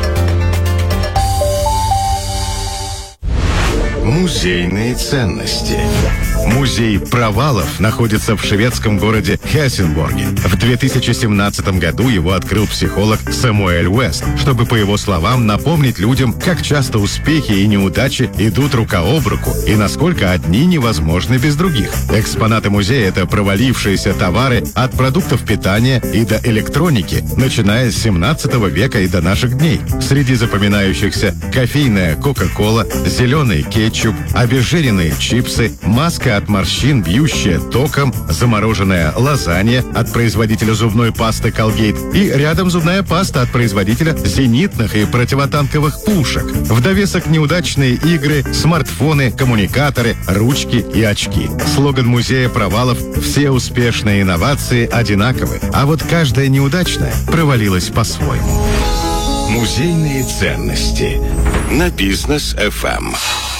Музейные ценности. Музей провалов находится в шведском городе Хельсинборге. В две тысячи семнадцатом году его открыл психолог Самуэль Уэст, чтобы, по его словам, напомнить людям, как часто успехи и неудачи идут рука об руку и насколько одни невозможны без других. Экспонаты музея — это провалившиеся товары от продуктов питания и до электроники, начиная с семнадцатого века и до наших дней. Среди запоминающихся кофейная Кока-Кола, зеленый кетчуп, обезжиренные чипсы, маска от морщин, бьющая током, замороженная лазанья от производителя зубной пасты Colgate и рядом зубная паста от производителя зенитных и противотанковых пушек. В довесок неудачные игры, смартфоны, коммуникаторы, ручки и очки. Слоган музея провалов «Все успешные инновации одинаковы, а вот каждая неудачная провалилась по-своему». Музейные ценности на Бизнес эф эм.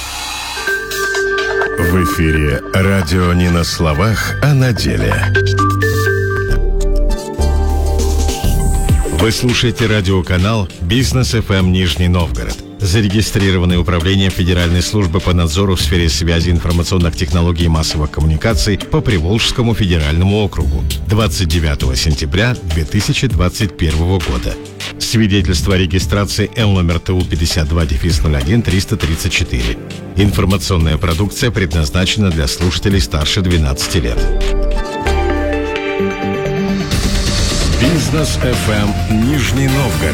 В эфире радио не на словах, а на деле. Вы слушаете радиоканал Бизнес эф эм Нижний Новгород, зарегистрированное управление Федеральной службы по надзору в сфере связи, информационных технологий и массовых коммуникаций по Приволжскому федеральному округу двадцать девятого сентября две тысячи двадцать первого года. Свидетельство о регистрации Л номер Т У пятьдесят два ноль один триста тридцать четыре. Информационная продукция предназначена для слушателей старше двенадцати лет. Бизнес эф эм Нижний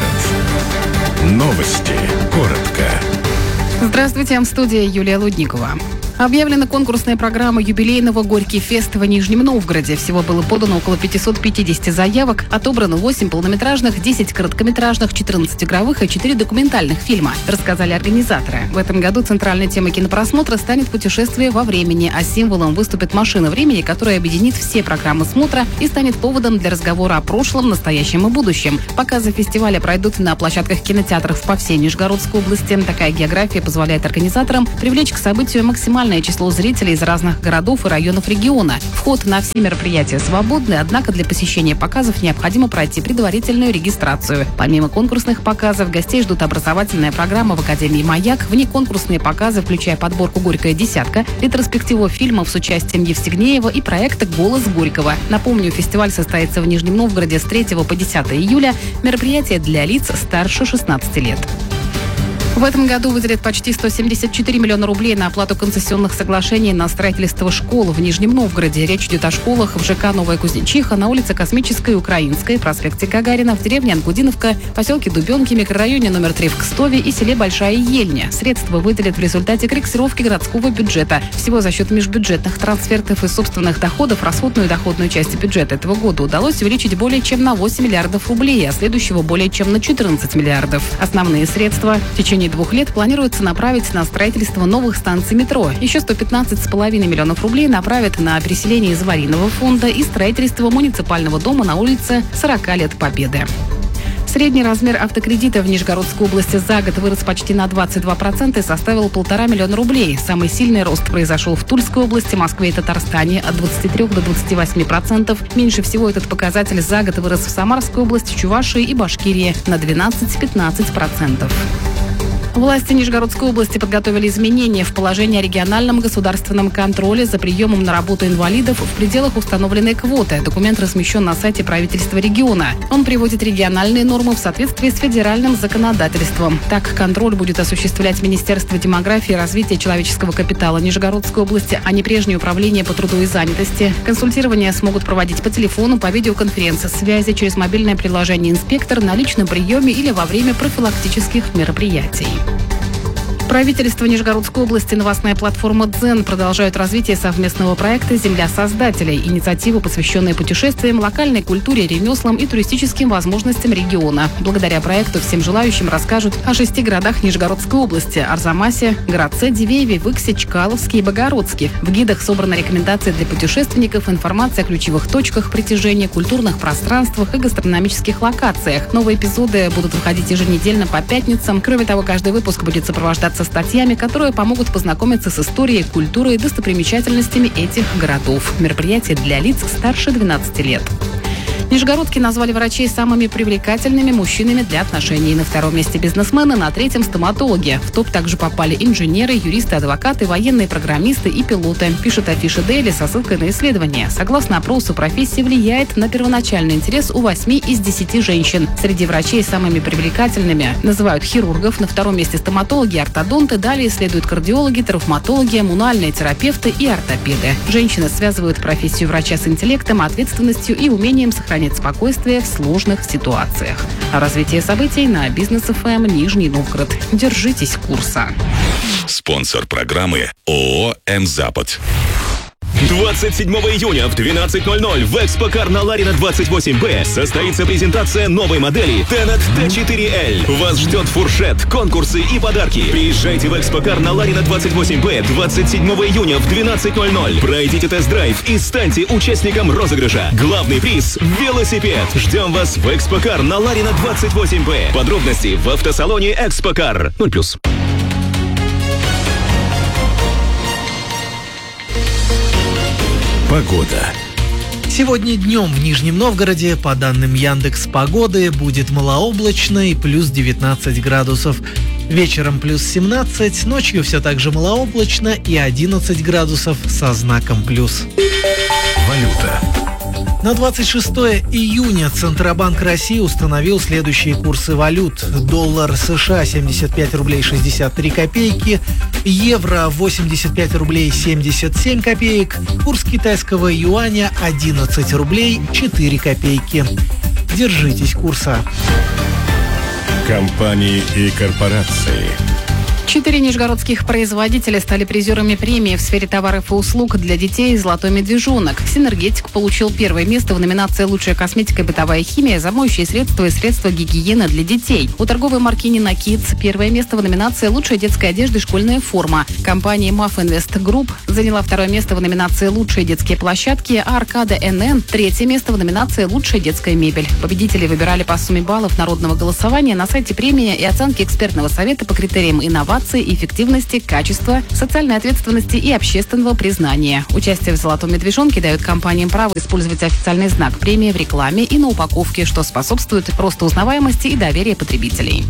Новгород. Новости. Коротко. Здравствуйте, в студии Юлия Лудникова. Объявлена конкурсная программа юбилейного «Горький фест» в Нижнем Новгороде. Всего было подано около пятьсот пятьдесят заявок, отобрано восемь полнометражных, десять короткометражных, четырнадцать игровых и четыре документальных фильма, рассказали организаторы. В этом году центральной темой кинопросмотра станет путешествие во времени, а символом выступит машина времени, которая объединит все программы смотра и станет поводом для разговора о прошлом, настоящем и будущем. Показы фестиваля пройдут на площадках кинотеатров по всей Нижегородской области. Такая география позволяет организаторам привлечь к событию максимальное число зрителей из разных городов и районов региона. Вход на все мероприятия свободный, однако для посещения показов необходимо пройти предварительную регистрацию. Помимо конкурсных показов, гостей ждут образовательная программа в Академии «Маяк», внеконкурсные показы, включая подборку «Горькая десятка», ретроспективу фильмов с участием Евстигнеева и проекта «Голос Горького». Напомню, фестиваль состоится в Нижнем Новгороде с третьего по десятое июля. Мероприятие для лиц старше шестнадцати лет. В этом году выделят почти сто семьдесят четыре миллиона рублей на оплату концессионных соглашений на строительство школ в Нижнем Новгороде. Речь идет о школах в ЖК «Новая Кузнечиха», на улице Космической, Украинской, проспекте Гагарина, в деревне Ангудиновка, поселке Дубенки, микрорайоне номер три в Кстове и селе Большая Ельня. Средства выделят в результате корректировки городского бюджета. Всего за счет межбюджетных трансфертов и собственных доходов расходную и доходную части бюджета этого года удалось увеличить более чем на восемь миллиардов рублей, а следующего более чем на четырнадцать миллиардов. Основные средства в течение двух лет планируется направить на строительство новых станций метро. Еще сто пятнадцать с половиной миллионов рублей направят на переселение из аварийного фонда и строительство муниципального дома на улице сорока лет Победы. Средний размер автокредита в Нижегородской области за год вырос почти на двадцать два процента и составил полтора миллиона рублей. Самый сильный рост произошел в Тульской области, Москве и Татарстане от двадцати трёх до двадцати восьми процентов. Меньше всего этот показатель за год вырос в Самарской области, Чувашии и Башкирии на двенадцать-пятнадцать процентов. Власти Нижегородской области подготовили изменения в положении о региональном государственном контроле за приемом на работу инвалидов в пределах установленной квоты. Документ размещен на сайте правительства региона. Он приводит региональные нормы в соответствии с федеральным законодательством. Так, контроль будет осуществлять Министерство демографии и развития человеческого капитала Нижегородской области, а не прежнее управление по труду и занятости. Консультирования смогут проводить по телефону, по видеоконференц-связи, через мобильное приложение «Инспектор», на личном приеме или во время профилактических мероприятий. Правительство Нижегородской области, новостная платформа «Дзен» продолжают развитие совместного проекта «Земля создателей». Инициатива, посвященная путешествиям, локальной культуре, ремеслам и туристическим возможностям региона. Благодаря проекту всем желающим расскажут о шести городах Нижегородской области: Арзамасе, Градце, Дивееве, Выксе, Чкаловске и Богородске. В гидах собраны рекомендации для путешественников, информация о ключевых точках притяжения, культурных пространствах и гастрономических локациях. Новые эпизоды будут выходить еженедельно по пятницам. Кроме того, каждый выпуск будет сопровождаться статьями, которые помогут познакомиться с историей, культурой и достопримечательностями этих городов. Мероприятие для лиц старше двенадцати лет. Нижегородки назвали врачей самыми привлекательными мужчинами для отношений. На втором месте бизнесмены, на третьем стоматологи. В топ также попали инженеры, юристы, адвокаты, военные, программисты и пилоты. Пишет афиша Дейли со ссылкой на исследование. Согласно опросу, профессия влияет на первоначальный интерес у восьми из десяти женщин. Среди врачей самыми привлекательными называют хирургов, на втором месте стоматологи, ортодонты, далее следуют кардиологи, травматологи, иммунальные терапевты и ортопеды. Женщины связывают профессию врача с интеллектом, ответственностью и умением сохранять спокойствие в сложных ситуациях. О развитии событий на Бизнес эф эм Нижний Новгород. Держитесь курса. Спонсор программы ООО «М-Запад». двадцать седьмого июня в двенадцать ноль ноль в Экспокар на Ларина двадцать восемь Б состоится презентация новой модели Tenet Т четыре Л. Вас ждет фуршет, конкурсы и подарки. Приезжайте в Экспокар на Ларина двадцать восемь Б двадцать седьмого июня в двенадцать ноль ноль. Пройдите тест-драйв и станьте участником розыгрыша. Главный приз – велосипед. Ждем вас в Экспокар на Ларина двадцать восемь Б. Подробности в автосалоне Экспокар. ноль плюс. Погода. Сегодня днем в Нижнем Новгороде, по данным Яндекс.Погоды, будет малооблачно и плюс девятнадцать градусов. Вечером плюс семнадцать, ночью все так же малооблачно и одиннадцать градусов со знаком плюс. Валюта. На двадцать шестое июня Центробанк России установил следующие курсы валют. Доллар США семьдесят пять рублей шестьдесят три копейки, евро восемьдесят пять рублей семьдесят семь копеек, курс китайского юаня одиннадцать рублей четыре копейки. Держитесь курса. Компании и корпорации. Четыре нижегородских производителя стали призерами премии в сфере товаров и услуг для детей «Золотой медвежонок». «Синергетик» получил первое место в номинации «Лучшая косметика и бытовая химия, замоющие средства и средства гигиены для детей». У торговой марки «Нина Кидс» первое место в номинации «Лучшая детская одежда и школьная форма». Компания «Маф Инвест Групп» заняла второе место в номинации «Лучшие детские площадки», а «Аркада эн эн» третье место в номинации «Лучшая детская мебель». Победителей выбирали по сумме баллов народного голосования на сайте премии и оценки экспертного совета по критериям инноваций, эффективности, качества, социальной ответственности и общественного признания. Участие в «Золотом медвежонке» дает компаниям право использовать официальный знак премии в рекламе и на упаковке, что способствует росту узнаваемости и доверия потребителей.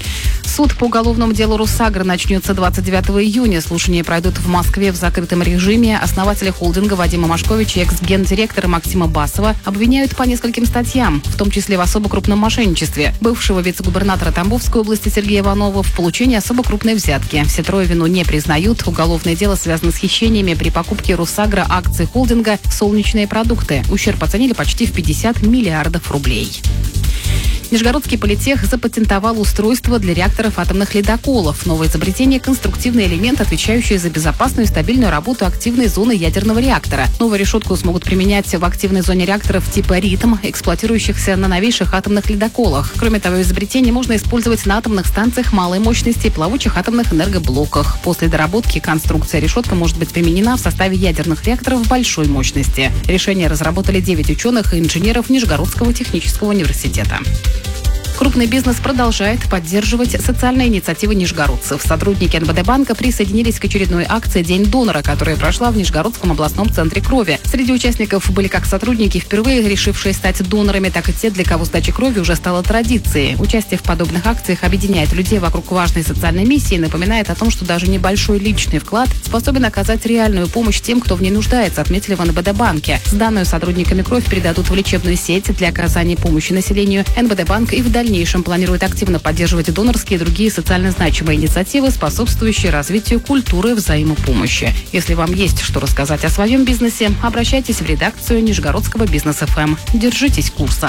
Суд по уголовному делу «Русагра» начнется двадцать девятого июня. Слушания пройдут в Москве в закрытом режиме. Основателя холдинга Вадима Машковича и экс-гендиректора Максима Басова обвиняют по нескольким статьям, в том числе в особо крупном мошенничестве. Бывшего вице-губернатора Тамбовской области Сергея Иванова в получении особо крупной взятки. Все трое вину не признают. Уголовное дело связано с хищениями при покупке «Русагра» акций холдинга «Солнечные продукты». Ущерб оценили почти в пятьдесят миллиардов рублей. Нижегородский политех запатентовал устройство для реакторов атомных ледоколов. Новое изобретение – конструктивный элемент, отвечающий за безопасную и стабильную работу активной зоны ядерного реактора. Новую решетку смогут применять в активной зоне реакторов типа «Ритм», эксплуатирующихся на новейших атомных ледоколах. Кроме того, изобретение можно использовать на атомных станциях малой мощности и плавучих атомных энергоблоках. После доработки конструкция решетка может быть применена в составе ядерных реакторов большой мощности. Решение разработали девять ученых и инженеров Нижегородского технического университета. Крупный бизнес продолжает поддерживать социальные инициативы нижегородцев. Сотрудники эн бэ дэ банка присоединились к очередной акции «День донора», которая прошла в Нижегородском областном центре крови. Среди участников были как сотрудники, впервые решившие стать донорами, так и те, для кого сдача крови уже стала традицией. Участие в подобных акциях объединяет людей вокруг важной социальной миссии и напоминает о том, что даже небольшой личный вклад способен оказать реальную помощь тем, кто в ней нуждается, отметили в эн бэ дэ банке. Сданную сотрудниками кровь передадут в лечебную сеть для оказания помощи населению. эн бэ дэ банк и в дальнейшем В дальнейшем планирует активно поддерживать донорские и другие социально значимые инициативы, способствующие развитию культуры взаимопомощи. Если вам есть что рассказать о своем бизнесе, обращайтесь в редакцию Нижегородского бизнес эф эм. Держитесь курса.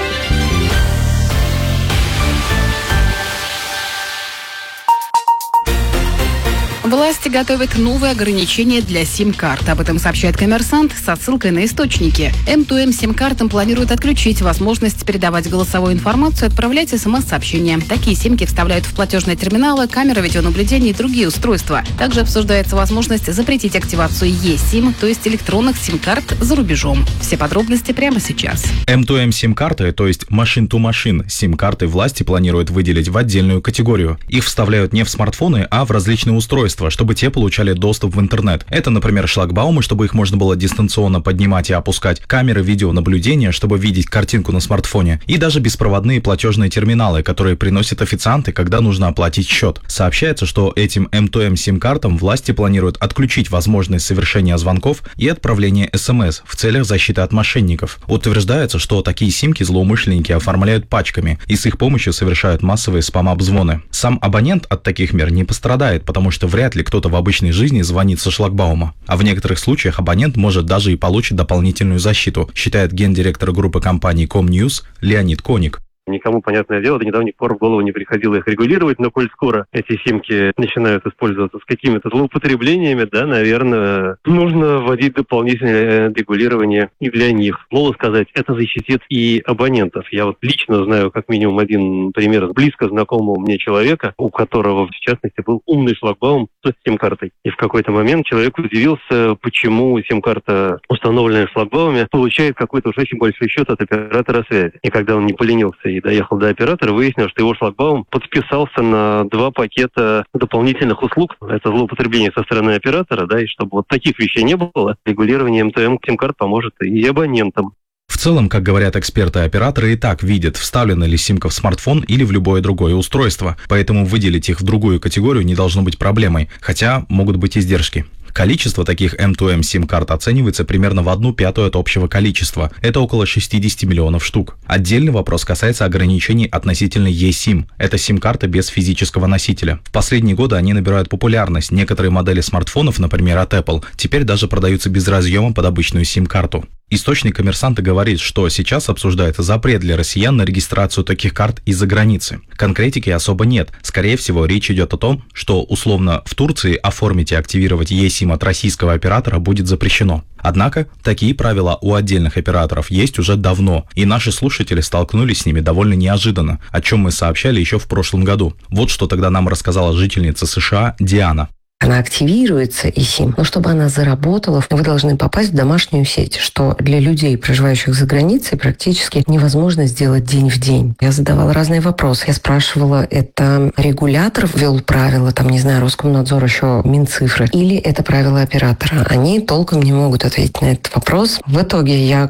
Власти готовят новые ограничения для сим-карт. Об этом сообщает «Коммерсант» со ссылкой на источники. эм ту эм сим-картам планируют отключить возможность передавать голосовую информацию и отправлять смс-сообщения. Такие симки вставляют в платежные терминалы, камеры видеонаблюдения и другие устройства. Также обсуждается возможность запретить активацию e-сим, то есть электронных сим-карт за рубежом. Все подробности прямо сейчас. эм ту эм сим-карты, то есть machine-to-machine сим-карты, власти планируют выделить в отдельную категорию. Их вставляют не в смартфоны, а в различные устройства, чтобы те получали доступ в интернет. Это, например, шлагбаумы, чтобы их можно было дистанционно поднимать и опускать, камеры видеонаблюдения, чтобы видеть картинку на смартфоне, и даже беспроводные платежные терминалы, которые приносят официанты, когда нужно оплатить счет. Сообщается, что этим эм ту эм сим-картам власти планируют отключить возможность совершения звонков и отправления смс в целях защиты от мошенников. Утверждается, что такие симки злоумышленники оформляют пачками и с их помощью совершают массовые спам-обзвоны. Сам абонент от таких мер не пострадает, потому что вряд ли кто-то в обычной жизни звонит со шлагбаума. А в некоторых случаях абонент может даже и получить дополнительную защиту, считает гендиректор группы компаний Комньюз Леонид Коник. Никому, понятное дело, до недавних пор в голову не приходило их регулировать, но коль скоро эти симки начинают использоваться с какими-то злоупотреблениями, да, наверное, нужно вводить дополнительное регулирование и для них. Можно сказать, это защитит и абонентов. Я вот лично знаю как минимум один пример близко знакомого мне человека, у которого, в частности, был умный шлагбаум с сим-картой. И в какой-то момент человек удивился, почему сим-карта, установленная в шлагбауме, получает какой-то уж очень большой счет от оператора связи. И когда он не поленился и доехал до оператора, выяснилось, что его шлагбаум подписался на два пакета дополнительных услуг. Это злоупотребление со стороны оператора, да, и чтобы вот таких вещей не было, регулирование эм тэ эм сим-карт поможет и абонентам. В целом, как говорят эксперты, операторы и так видят, вставлена ли симка в смартфон или в любое другое устройство, поэтому выделить их в другую категорию не должно быть проблемой, хотя могут быть издержки. Количество таких эм ту эм сим-карт оценивается примерно в одну пятую от общего количества. Это около шестьдесят миллионов штук. Отдельный вопрос касается ограничений относительно eSIM. Это сим-карта без физического носителя. В последние годы они набирают популярность. Некоторые модели смартфонов, например, от Apple, теперь даже продаются без разъема под обычную сим-карту. Источник «Коммерсанта» говорит, что сейчас обсуждается запрет для россиян на регистрацию таких карт из-за границы. Конкретики особо нет. Скорее всего, речь идет о том, что условно в Турции оформить и активировать eSIM от российского оператора будет запрещено. Однако, такие правила у отдельных операторов есть уже давно, и наши слушатели столкнулись с ними довольно неожиданно, о чем мы сообщали еще в прошлом году. Вот что тогда нам рассказала жительница США Диана. Она активируется, eSIM, но чтобы она заработала, вы должны попасть в домашнюю сеть, что для людей, проживающих за границей, практически невозможно сделать день в день. Я задавала разные вопросы. Я спрашивала, это регулятор ввел правила, там, не знаю, Роскомнадзор, еще Минцифры, или это правила оператора? Они толком не могут ответить на этот вопрос. В итоге я